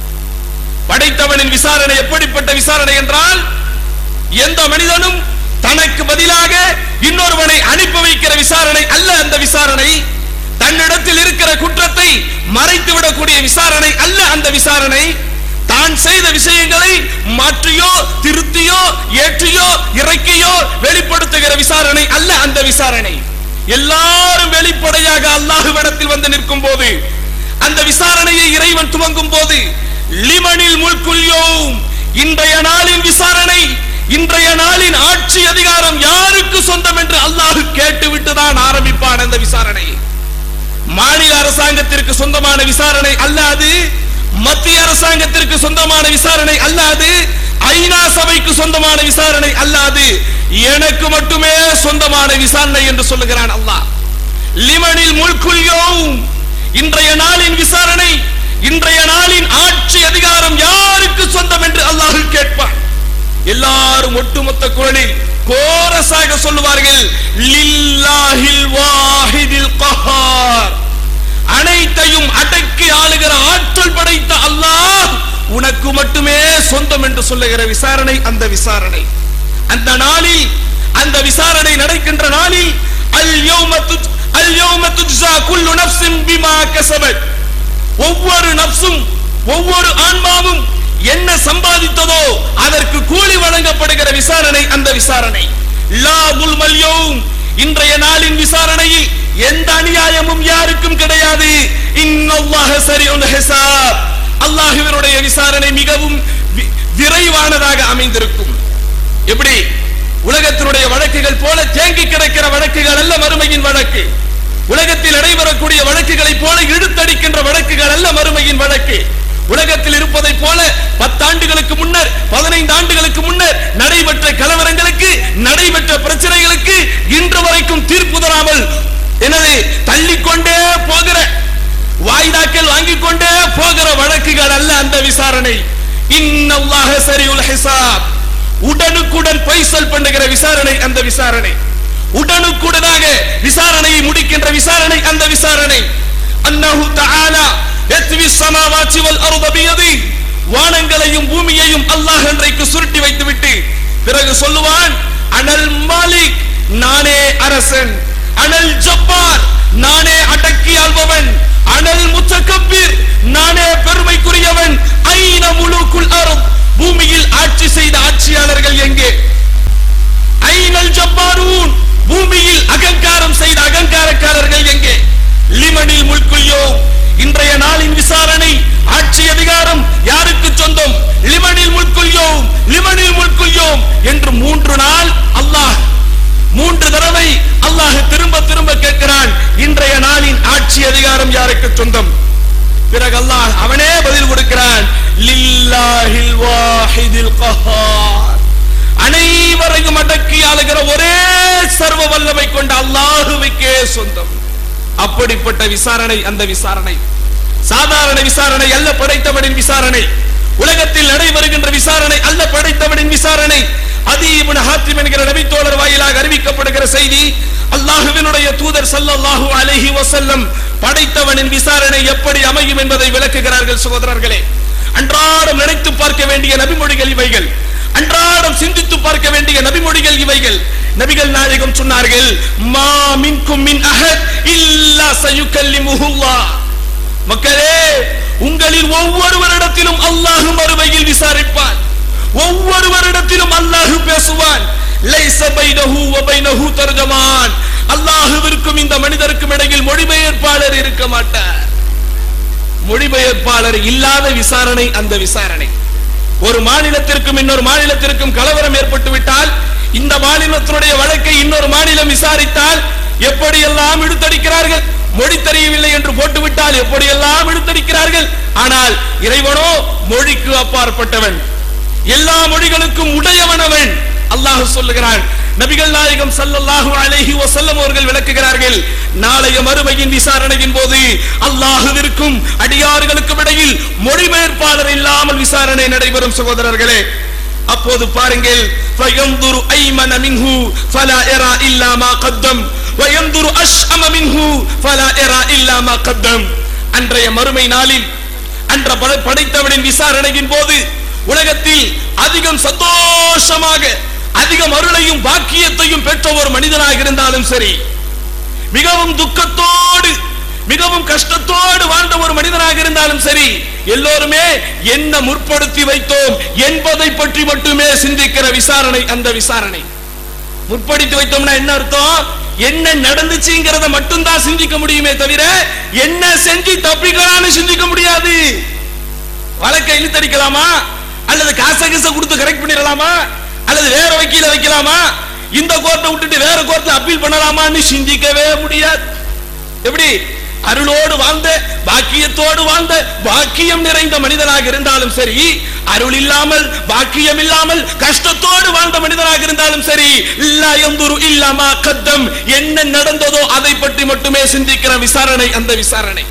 [SPEAKER 8] படைத்தவனின் விசாரணை எப்படிப்பட்ட விசாரணை என்றால், எந்த மனிதனும் தனக்கு பதிலாக இன்னொருவனை அனுப்பி வைக்கிற விசாரணை அல்ல அந்த விசாரணை. தன்னிடத்தில் இருக்கிற குற்றத்தை மறைத்து விடக்கூடிய விசாரணை அல்ல அந்த விசாரணை. தான் செய்த விஷயங்களை மாற்றியோ திருத்தியோ ஏற்றியோ இறக்கியோ வெளிப்படுத்துகிற விசாரணை அல்ல அந்த விசாரணை. எல்லாரும் வெளிப்படையாக அல்லாஹ்விடத்தில் வந்து நிற்கும் போது, அந்த விசாரணையை இறைவன் துவங்கும் போது, லிமனில் முல்குல் யௌம், இன்றைய நாளின் விசாரணை, இன்றைய நாளின் ஆட்சி அதிகாரம் யாருக்கு சொந்தம் என்று அல்லாஹ் கேட்டுவிட்டுதான் ஆரம்பிப்பான் அந்த விசாரணை. மாநில அரசாங்கத்திற்கு சொந்தமான விசாரணை அல்லாது, மத்திய அரசாங்கத்திற்கு சொந்தமான விசாரணை அல்லாது, ஐநா சபைக்கு சொந்தமான விசாரணை அல்லாது, எனக்கு மட்டுமே சொந்தமான விசாரணை என்று சொல்லுகிறான் அல்லாஹ். லிமனில் முல்குல் யௌம், இன்றைய நாளின் விசாரணை, இன்றைய நாளின் ஆட்சி அதிகாரம் யாருக்கு சொந்தம் என்று அல்லாஹ் கேட்பான். எல்லாரும் ஒட்டுமொத்த குரலில் கோரஸாக சொல்லுவார்கள், லில்லாஹில் வாஹிதில் கஹார், அனைத்தையும் அடக்கி ஆளுகிற ஆற்றல் படைத்த அல்லாஹ் உனக்கு மட்டுமே சொந்தம் என்று சொல்லுகிற விசாரணை அந்த விசாரணை. அந்த நாளில், அந்த விசாரணை நடக்கின்ற நாளில், அல் யௌம துஜ் அல் யௌம துஜ்ஸா குல்லு நஃப்ஸின் பிமா கஸபத், ஒவ்வொரு நஃப்ஸும் ஒவ்வொரு ஆன்மாவும் என்ன சம்பாதித்ததோ அதற்கு கூலி வழங்கப்படுகிற விசாரணை அந்த விசாரணை. லா துல்மல் யௌம், இன்றைய நாளின் விசாரணையில் எந்த அநியாயமும் யாருக்கும் கிடையாது. இன்னல்லாஹ ஸரீஉல் ஹிசாப், அல்லாஹ்வினுடைய விசாரணை மிகவும் விரைவானதாக அமைந்திருக்கும். எப்படி உலகத்தினுடைய வழக்குகள் போல தேங்கி கிடக்கிற வழக்குகள் அல்ல மறுமையின் வழக்கு. உலகத்தில் நடைபெறக்கூடிய வழக்குகளை போல இழுத்தடிக்கின்ற வழக்குகள் அல்ல மறுமையின் வழக்கு. உலகத்தில் இருப்பதை போல பத்தாண்டுகளுக்கு முன்னர், பதினைந்து ஆண்டுகளுக்கு முன்னர் நடைபெற்ற கலவரங்களுக்கு, நடைபெற்ற பிரச்சனைகளுக்கு இன்று வரைக்கும் தீர்ப்பு தராமல் எனது தள்ளிக்கொண்டே போகிற, வாய்தாக்கள் வாங்கிக் கொண்டே போகிற வழக்குகள் அல்ல அந்த விசாரணை. இன்னல்லாஹ ஸரீஉல் ஹிசாப், உடனுக்குடன் பைசல் பண்ணுகிற விசாரணை அந்த விசாரணை. உடனுக்குடனாக விசாரணையை முடிக்கின்ற விசாரணை அந்த விசாரணை. அன்னஹு தஆலா யத்வி ஸமாவாத்தி வல் அர்த பியதி, வானங்களையும் பூமியையும் அல்லாஹ் அன்றைக்கு சுருட்டி வைத்துவிட்டு பிறகு சொல்லுவான், அனல் மாலிக், நானே அரசன், அனல் ஜப்பார், நானே அடக்கி ஆள்பவன், அனல் முத்தகப்பீர், நானே பெருமைக்குரியவன், ஐன முலூக்குல் அர்த், பூமியில் ஆட்சி செய்த ஆட்சியாளர்கள் எங்கே? ஐனல் ஜப்பாரூன், பூமியில் அகங்காரம் செய்த அகங்காரக்காரர்கள் எங்கே? லிமனில் முல்குல் யௌம், இன்றைய நாளின் விசாரணை, ஆட்சி அதிகாரம் யாருக்கு சொந்தம்? லிமனில் முல்குல் யௌம், லிமனில் முல்குல் யௌம் என்று மூன்று நாள் அல்லாஹ், மூன்று தடவை அல்லாஹ் திரும்ப திரும்ப கேட்கிறான், இன்றைய நாளின் ஆட்சி அதிகாரம் யாருக்கு சொந்தம்? பிறகு அல்லாஹ் அவனே பதில் கொடுக்கிறான், லில்லாஹில் வாஹிதில் கஹார், அனைவரையும் அடக்கி ஆளுகிற ஒரே சர்வ வல்லமை கொண்ட அல்லாஹ்வுக்கே சொந்தம். அப்படிப்பட்ட விசாரணை அந்த விசாரணை. சாதாரண விசாரணை அல்ல படைத்தவனின் விசாரணை. உலகத்தில் நடைபெறுகின்ற விசாரணை அல்ல படைத்தவனின் விசாரணை. அதி இப்னு ஹாத்திம் என்கிற நபித்தோழர் வாயிலாக அறிவிக்கப்படுகிற செய்தி, அல்லாஹ்வினுடைய தூதர் ஸல்லல்லாஹு அலைஹி வஸல்லம் படைத்தவனின் விசாரணை எப்படி அமையும் என்பதை விளக்குகிறார்கள். சகோதரர்களே, அன்றாடம் நினைத்து பார்க்க வேண்டிய நபிமொழிகள் இவைகள், அன்றாடம் சிந்தித்து பார்க்க வேண்டிய நபிமொழிகள் இவைகள். நபிகள் நாயகம் சொன்னார்கள், மா மின்கும் மின் அஹத் இல்லா சயுகல்லிமுஹுல்லாஹ், மக்களே உங்களில் ஒவ்வொருவரிடத்திலும் அல்லாஹ் மறுமையில் விசாரிப்பான், ஒவ்வொருவரிடத்திலும் அல்லாஹ் பேசுவான். லைஸ பைனஹு வ பைனஹு தர்ஜமான், அல்லாஹ்விற்கும் இந்த மனிதருக்கும் இடையில் மொழிபெயர்ப்பாளர் இருக்க மாட்டார். மொழிபெயர்ப்பாளர் இல்லாத விசாரணை அந்த விசாரணை. ஒரு மாநிலத்திற்கும் இன்னொரு மாநிலத்திற்கும் கலவரம் ஏற்பட்டு விட்டால், இந்த மாநிலத்தினுடைய வழக்கை இன்னொரு மாநிலம் விசாரித்தால் எப்படியெல்லாம் இழுத்தடிக்கிறார்கள். மொழி தெரியவில்லை என்று போட்டுவிட்டால் எப்படியெல்லாம் இழுத்தடிக்கிறார்கள். ஆனால் இறைவனோ மொழிக்கு அப்பாற்பட்டவன், எல்லா மொழிகளுக்கும் உடையவனவன் அல்லாஹ் சொல்லுகிறான். நபிகள் நாயகம் ஸல்லல்லாஹு அலைஹி வஸல்லம் அவர்கள் விளக்குகிறார்கள், நாளைய மறுமையின் விசாரணையின் போது அல்லாஹ்விற்கும் அடியார்களுக்கும் இடையில் மொழிபெயர்ப்பாளர் இல்லாமல் விசாரணை நடைபெறும் சகோதரர்களே. அப்போது பாருங்கள், ஃபயன்துரு ஐமன மின்ஹு ஃபலா யரா இல்லா மா கத்தம் வயன்துரு அஷ்அம மின்ஹு ஃபலா யரா இல்லா மா கத்தம். அன்றைய மறுமை நாளில் அன்ற படைத்தவனின் விசாரணையின் போது உலகத்தில் அதிகம் சந்தோஷமாக அதிகம் அருளையும் பாக்கியத்தையும் பெற்ற ஒரு மனிதனாக இருந்தாலும் சரி, மிகவும் துக்கத்தோடு மிகவும் கஷ்டத்தோடு வாழ்ந்த ஒரு மனிதனாக இருந்தாலும் சரி, எல்லோருமே என்ன முற்படுத்தி வைத்தோம் என்பதை பற்றி மட்டுமே சிந்திக்கிற விசாரணை அந்த விசாரணை. முற்படுத்தி வைத்தோம்னா என்ன அர்த்தம்? என்ன நடந்துச்சுங்கிறத மட்டும்தான் சிந்திக்க முடியுமே தவிர என்ன செஞ்சு தப்பிக்கலான்னு சிந்திக்க முடியாது. வழக்கை இழுத்தடிக்கலாமா, அல்லது காசை கீச கொடுத்து கரெக்ட் பண்ணிடலாமா, அல்லது வேற வக்கீல வைக்கலாமா, இந்த கோர்ட்டை விட்டுட்டு வேற கோர்ட்ல அப்பீல் பண்ணலாமான்னு சிந்திக்கவே முடியாது. எப்படி அருளோடு வாழ்ந்த பாக்கியத்தோடு வாழ்ந்த பாக்கியம் நிறைந்த மனிதனாக இருந்தாலும் சரி, அருள் இல்லாமல் பாக்கியம் இல்லாமல் கஷ்டத்தோடு வாழ்ந்த மனிதனாக இருந்தாலும் சரி, லா யன்துரு இல்லா மா கத்தம், என்ன நடந்ததோ அதை பற்றி மட்டுமே சிந்திக்கிற விசாரணை அந்த விசாரணை.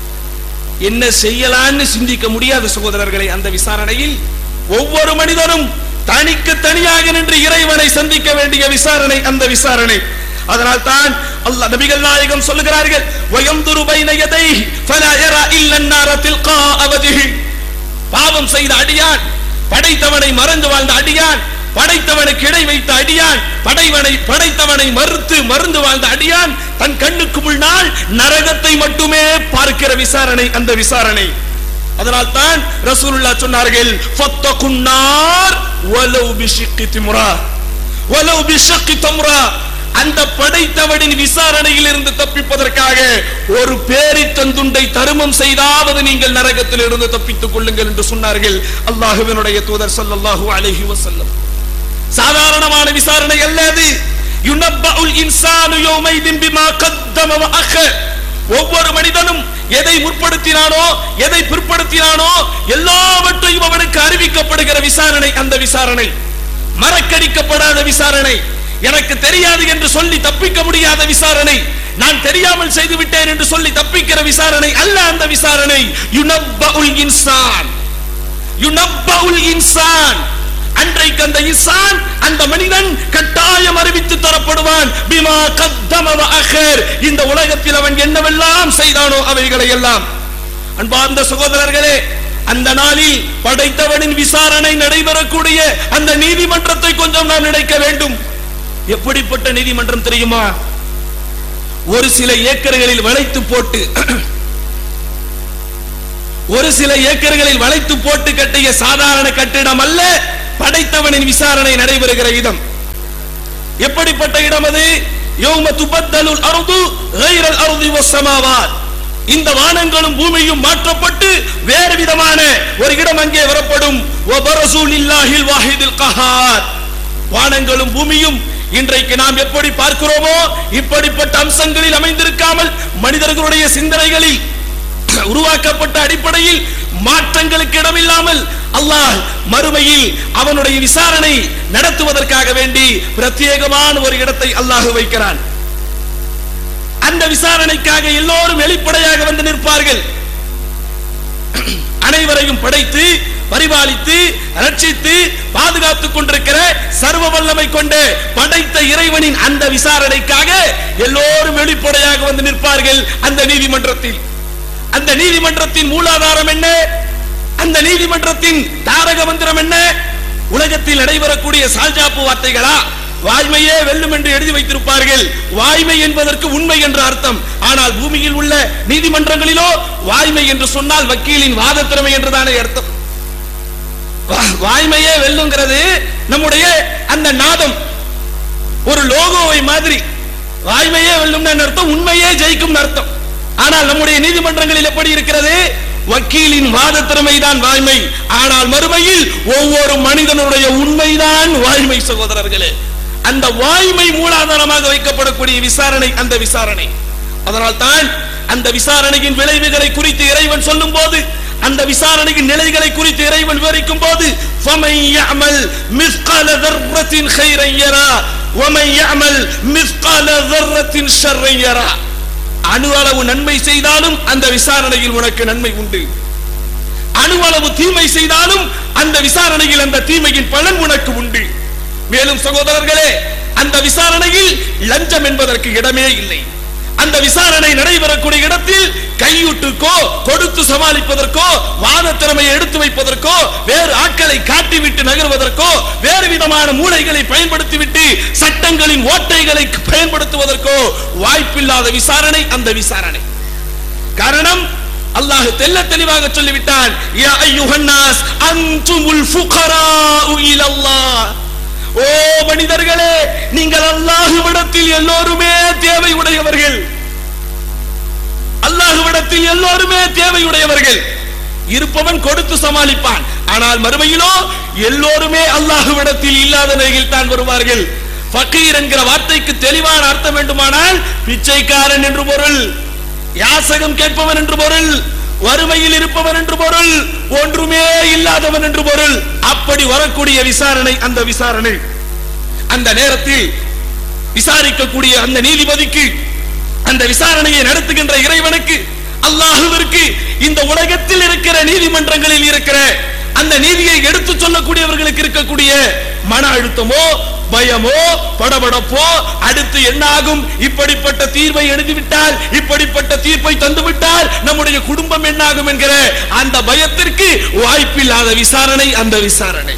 [SPEAKER 8] என்ன செய்யலான்னு சிந்திக்க முடியாத சகோதரர்களை, அந்த விசாரணையில் ஒவ்வொரு மனிதனும் தனிக்கு தனியாக நின்று இறைவனை சந்திக்க வேண்டிய விசாரணை அந்த விசாரணை. அதனால் தான் அல்லாஹ் நபிகள் நாயகம் சொல்லுகிறார்கள், வயன்துரு பைன யதைஹி ஃபலா யரா இல்லா அன்-நார தில்கா வஜ்ஹி. பாவம் செய்த அடியான், படைத்தவனை மறந்து வாழ்ந்த அடியான், படைத்தவனுக்கு இடை வைத்த அடியான், படைவனை படைத்தவனை மறுத்து மறந்து வாழ்ந்த அடியான் தன் கண்ணுக்கு முன்னால் நரகத்தை மட்டுமே பார்க்கிற விசாரணை அந்த விசாரணை. அதனால் தான் ரசூலுல்லாஹ் சொன்னார்கள், ஃபத்தகுன் நார் வலவ் பிஷிக்கி திம்ரா வலவ் பிஷக்கி தம்ரா. அந்த படைத்தவனின் விசாரணையில் இருந்து தப்பிப்பதற்காக ஒரு பேரித்தந்துண்டை தருமம் செய்தாவது நீங்கள் நரகத்தில் இருந்து தப்பித்துக் கொள்ளுங்கள் என்று சொன்னார்கள் அல்லாஹ்வினுடைய தூதர் ஸல்லல்லாஹு அலைஹி வஸல்லம். சாதாரணமான விசாரணை அல்ல அது. யுனப்பஉல் இன்சானு யௌமைதின் பிமா கத்தம வ அഖர். ஒவ்வொரு மனிதனும் எதை முற்படுத்தினானோ எதை பிற்படுத்தினானோ எல்லாவற்றையும் அவனுக்கு அறிவிக்கப்படுகிற விசாரணை அந்த விசாரணை. மறக்கடிக்கப்படாத விசாரணை, எனக்கு தெரியாது என்று சொல்லி தப்பிக்க முடியாத விசாரணை, நான் தெரியாமல் செய்து விட்டேன் என்று சொல்லி தப்பிக்கிற விசாரணை அல்ல அந்த விசாரணை. யுனப்பஉல் இன்சான் யுனப்பஉல் இன்சான். அன்றைக்கு அந்த இன்சான், அந்த மனிதன் கட்டாயம் அறிவித்து தரப்படுவான். பிமா கத்தம வ அഖர். இந்த உலகத்தில் அவன் என்னவெல்லாம் செய்தானோ அவைகளை எல்லாம். அன்பார்ந்த சகோதரர்களே, அந்த நாளில் படைத்தவனின் விசாரணை நடைபெறக்கூடிய அந்த நீதிமன்றத்தை கொஞ்சம் நாம் நினைக்க வேண்டும். எப்படிப்பட்ட நீதிமன்றம் தெரியுமா? ஒரு சில ஏக்கர்களில் வளைத்து போட்டு ஒரு சில ஏக்கர்களில் வளைத்து போட்டு கட்டிய சாதாரண கட்டிடம் அல்ல படைத்தவனின் விசாரணை நடைபெறுகிற இடம். எப்படிப்பட்ட இடம் அது? யௌம துபத்தலுல் அர்து கைரல் அர்தி வஸ் ஸமாவாத். இந்த வானங்களும் பூமியும் மாற்றப்பட்டு வேறு விதமான ஒரு இடம் அங்கே வரப்படும். வ பரசூலில்லாஹில் வாஹிதில் கஹார். வானங்களும் பூமியும் இன்றைக்கு நாம் எப்படி பார்க்கிறோமோ இப்படிப்பட்ட அம்சங்களில் அமைந்திருக்காமல் மனிதர்களுடைய சிந்தனைகளில் உருவாக்கப்பட்ட அடிப்படையில் மாற்றங்களுக்கு இடமில்லாமல் அல்லாஹ் மறுமையில் அவனுடைய விசாரணை நடத்துவதற்காக வேண்டி பிரத்யேகமான ஒரு இடத்தை அல்லாஹ் வைக்கிறான். அந்த விசாரணைக்காக எல்லோரும் வெளிப்படையாக வந்து நிற்பார்கள். அனைவரையும் படைத்து பரிபாலித்து ரட்சித்து பாதுகாத்துக் கொண்டிருக்கிற சர்வ வல்லமை கொண்டு படைத்த இறைவனின் அந்த விசாரணைக்காக எல்லோரும் வெளிப்படையாக வந்து நிற்பார்கள் அந்த நீதிமன்றத்தில். அந்த நீதிமன்றத்தின் மூலாதாரம் என்ன? அந்த நீதிமன்றத்தின் தாரக மந்திரம் என்ன? உலகத்தில் நடைபெறக்கூடிய சால்ஜாப்பு வார்த்தைகளா? வாய்மையே வெல்லும் என்று எழுதி வைத்திருப்பார்கள். வாய்மை என்பதற்கு உண்மை என்ற அர்த்தம். ஆனால் பூமியில் உள்ள நீதிமன்றங்களிலோ வாய்மை என்று சொன்னால் வக்கீலின் வாத திறமை என்றுதானே அர்த்தம். வாய்மையே வெல்லுங்கிறது நம்முடைய அந்த நாதம் ஒரு லோகோவை மாதிரி. வாய்மையே வெல்லும் அர்த்தம், உண்மையே ஜெயிக்கும் அர்த்தம். ஆனால் நம்முடைய நீதிமன்றங்களில் எப்படி இருக்கிறது? வக்கீலின் வாத திறமைதான் வாய்மை. ஆனால் மறுமையில் ஒவ்வொரு மனிதனுடைய உண்மைதான் வாய்மை சகோதரர்களே. அந்த வாய்மை மூலாதாரமாக வைக்கப்படக்கூடிய விசாரணை அந்த விசாரணை. அதனால் தான் அந்த விசாரணையின் விளைவுகளை குறித்து இறைவன் சொல்லும் போது அந்த விசாரணையின் நிலைகளை குறித்து இறைவன் விவரிக்கும் போது فَمَن يَعْمَلْ مِثْقَالَ ذَرَّةٍ خَيْرًا يَرَهُ وَمَن يَعْمَلْ مِثْقَالَ ذَرَّةٍ شَرًّا يَرَهُ. அணு அளவு நன்மை செய்தாலும் அந்த விசாரணையில் உனக்கு நன்மை உண்டு, அணு அளவு தீமை செய்தாலும் அந்த விசாரணையில் அந்த தீமையின் பலன் உனக்கு உண்டு. மேலும் சகோதரர்களே, அந்த விசாரணையில் லஞ்சம் என்பதற்கு இடமே இல்லை. அந்த விசாரணை நடைபெறக்கூடிய இடத்தில் கையூட்டுக்கோ கொடுத்து சமாளிப்பதற்கோ வாத திறமையை எடுத்து வைப்பதற்கோ வேறு ஆட்களை காட்டிவிட்டு நகர்வதற்கோ வேறு விதமான மூளைகளை பயன்படுத்திவிட்டு சட்டங்களின் ஓட்டைகளை பயன்படுத்துவதற்கோ வாய்ப்பில்லாத விசாரணை அந்த விசாரணை. காரணம், அல்லாஹ் தெல்ல தெளிவாக சொல்லிவிட்டான், யா அய்யுஹன்னாஸ் அன்துமுல் ஃபுகராஉ இலல்லாஹ். ஓ மனிதர்களே, நீங்கள் அல்லாஹ்விடத்தில் எல்லோருமே தேவை உடையவர்கள். அல்லாஹ்விடத்தில் எல்லோருமே தேவை உடையவர்கள். இருப்பவன் கொடுத்து சமாளிப்பான். ஆனால் மறுமையிலோ எல்லோருமே அல்லாஹ்விடத்தில் இல்லாத நிலையில் தான் வருவார்கள். ஃபகீர் என்கிற வார்த்தைக்கு தெளிவான அர்த்தம் வேண்டுமானால் பிச்சைக்காரன் என்று பொருள், யாசகம் கேட்பவன் என்று பொருள், வறுமையில் இருப்பவன் என்று பொருள், ஒன்றுமே இல்லாதவன் என்று பொருள். அப்படி வரக்கூடிய விசாரணை அந்த விசாரணை. அந்த நேரத்தில் விசாரிக்கக்கூடிய அந்த நீதிபதிக்கு, அந்த விசாரணையை நடத்துகின்ற இறைவனுக்கு, அல்லாஹ்விற்கு இந்த உலகத்தில் இருக்கிற நீதிமன்றங்களில் இருக்கிற அந்த நீதியை எடுத்து சொல்லக்கூடியவர்களுக்கு இருக்கக்கூடிய மன அழுத்தமோ பயமோ படபடப்போ, அடுத்து என்ன ஆகும், இப்படிப்பட்ட தீர்வை எழுதிவிட்டால், இப்படிப்பட்ட தீர்ப்பை தந்துவிட்டால் நம்முடைய குடும்பம் என்ன ஆகும் என்கிற அந்த பயத்திற்கு வாய்ப்பில்லாத விசாரணை அந்த விசாரணை.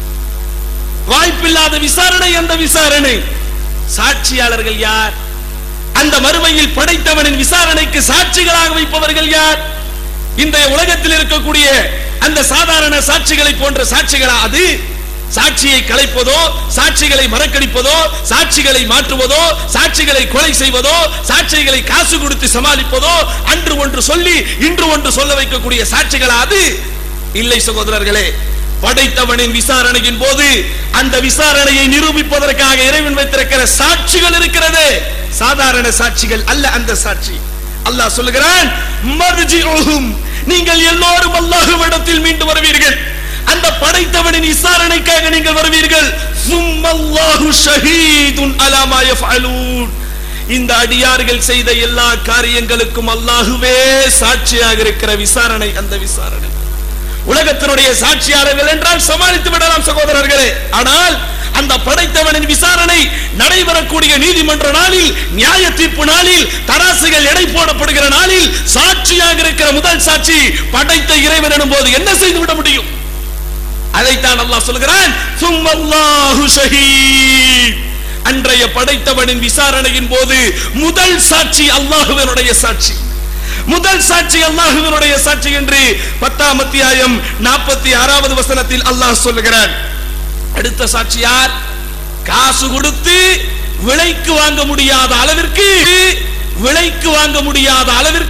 [SPEAKER 8] வாய்ப்பில்லாத விசாரணை அந்த விசாரணை. சாட்சியாளர்கள் யார்? அந்த மறுமையில் படைத்தவனின் விசாரணைக்கு சாட்சிகளாக வைப்பவர்கள் யார்? இந்த உலகத்தில் இருக்கக்கூடிய அந்த சாதாரண சாட்சிகளை போன்ற சாட்சிகளா? அது சாட்சியை கலைப்பதோ, சாட்சிகளை மறக்கடிப்பதோ, சாட்சிகளை மாற்றுவதோ, சாட்சிகளை கொலை செய்வதோ, சாட்சிகளை காசு கொடுத்து சமாளிப்பதோ, அன்று ஒன்று சொல்லி இன்று ஒன்று சொல்ல வைக்கக்கூடிய சாட்சிகளா? அது இல்லை சகோதரர்களே. படைத்தவனின் விசாரணையின் போது அந்த விசாரணையை நிரூபிப்பதற்காக இறைவன் வைத்திருக்கிற சாட்சிகள் இருக்கிறது. சாதாரண சாட்சிகள் அல்ல அந்த சாட்சி. அல்லாஹ் சொல்லுகிறான், மர்ஜிஉஹும், நீங்கள் எல்லோரும் அல்லாஹ்விடத்தில் மீண்டு வருவீர்கள். அந்த படைத்தவனின் விசாரணைக்காக நீங்கள் வருவீர்கள். சும்மல்லாஹு ஷஹீதுன் அலா மா யஃஅலூன். இந்த அடியார்கள் செய்த எல்லா காரியங்களுக்கும் அல்லாஹ்வே சாட்சியாக இருக்கிற விசாரணை அந்த விசாரணை. உலகத்தினுடைய சாட்சியாளர்கள் என்றால் சமாளித்து விடலாம் சகோதரர்களே. ஆனால் அந்த படைத்தவனின் விசாரணை நடைபெறக்கூடிய நீதிமன்ற நாளில், நியாய தீர்ப்பு நாளில், தராசுகள் எடை போடப்படுகிற நாளில் சாட்சியாக இருக்கிற முதல் சாட்சி படைத்த இறைவன் எனும் போது என்ன செய்து விட முடியும்? அதைத்தான் அல்லாஹ் சொல்கிறான், சும்மல்லாஹு ஷஹீத். அன்றைய படைத்தவனின் விசாரணையின் போது முதல் சாட்சி அல்லாஹ்வினுடைய சாட்சி. முதல் சாட்சி அல்லாஹ்வினுடைய சாட்சி என்று பத்தாம் அத்தியாயம் நாற்பத்தி ஆறாவது வசனத்தில் அல்லாஹ் சொல்லுகிறான். அடுத்த சாட்சி யார்? காசு கொடுத்து விலைக்கு வாங்க முடியாத அளவிற்கு விலைக்கு வாங்க முடியாத அளவிற்கு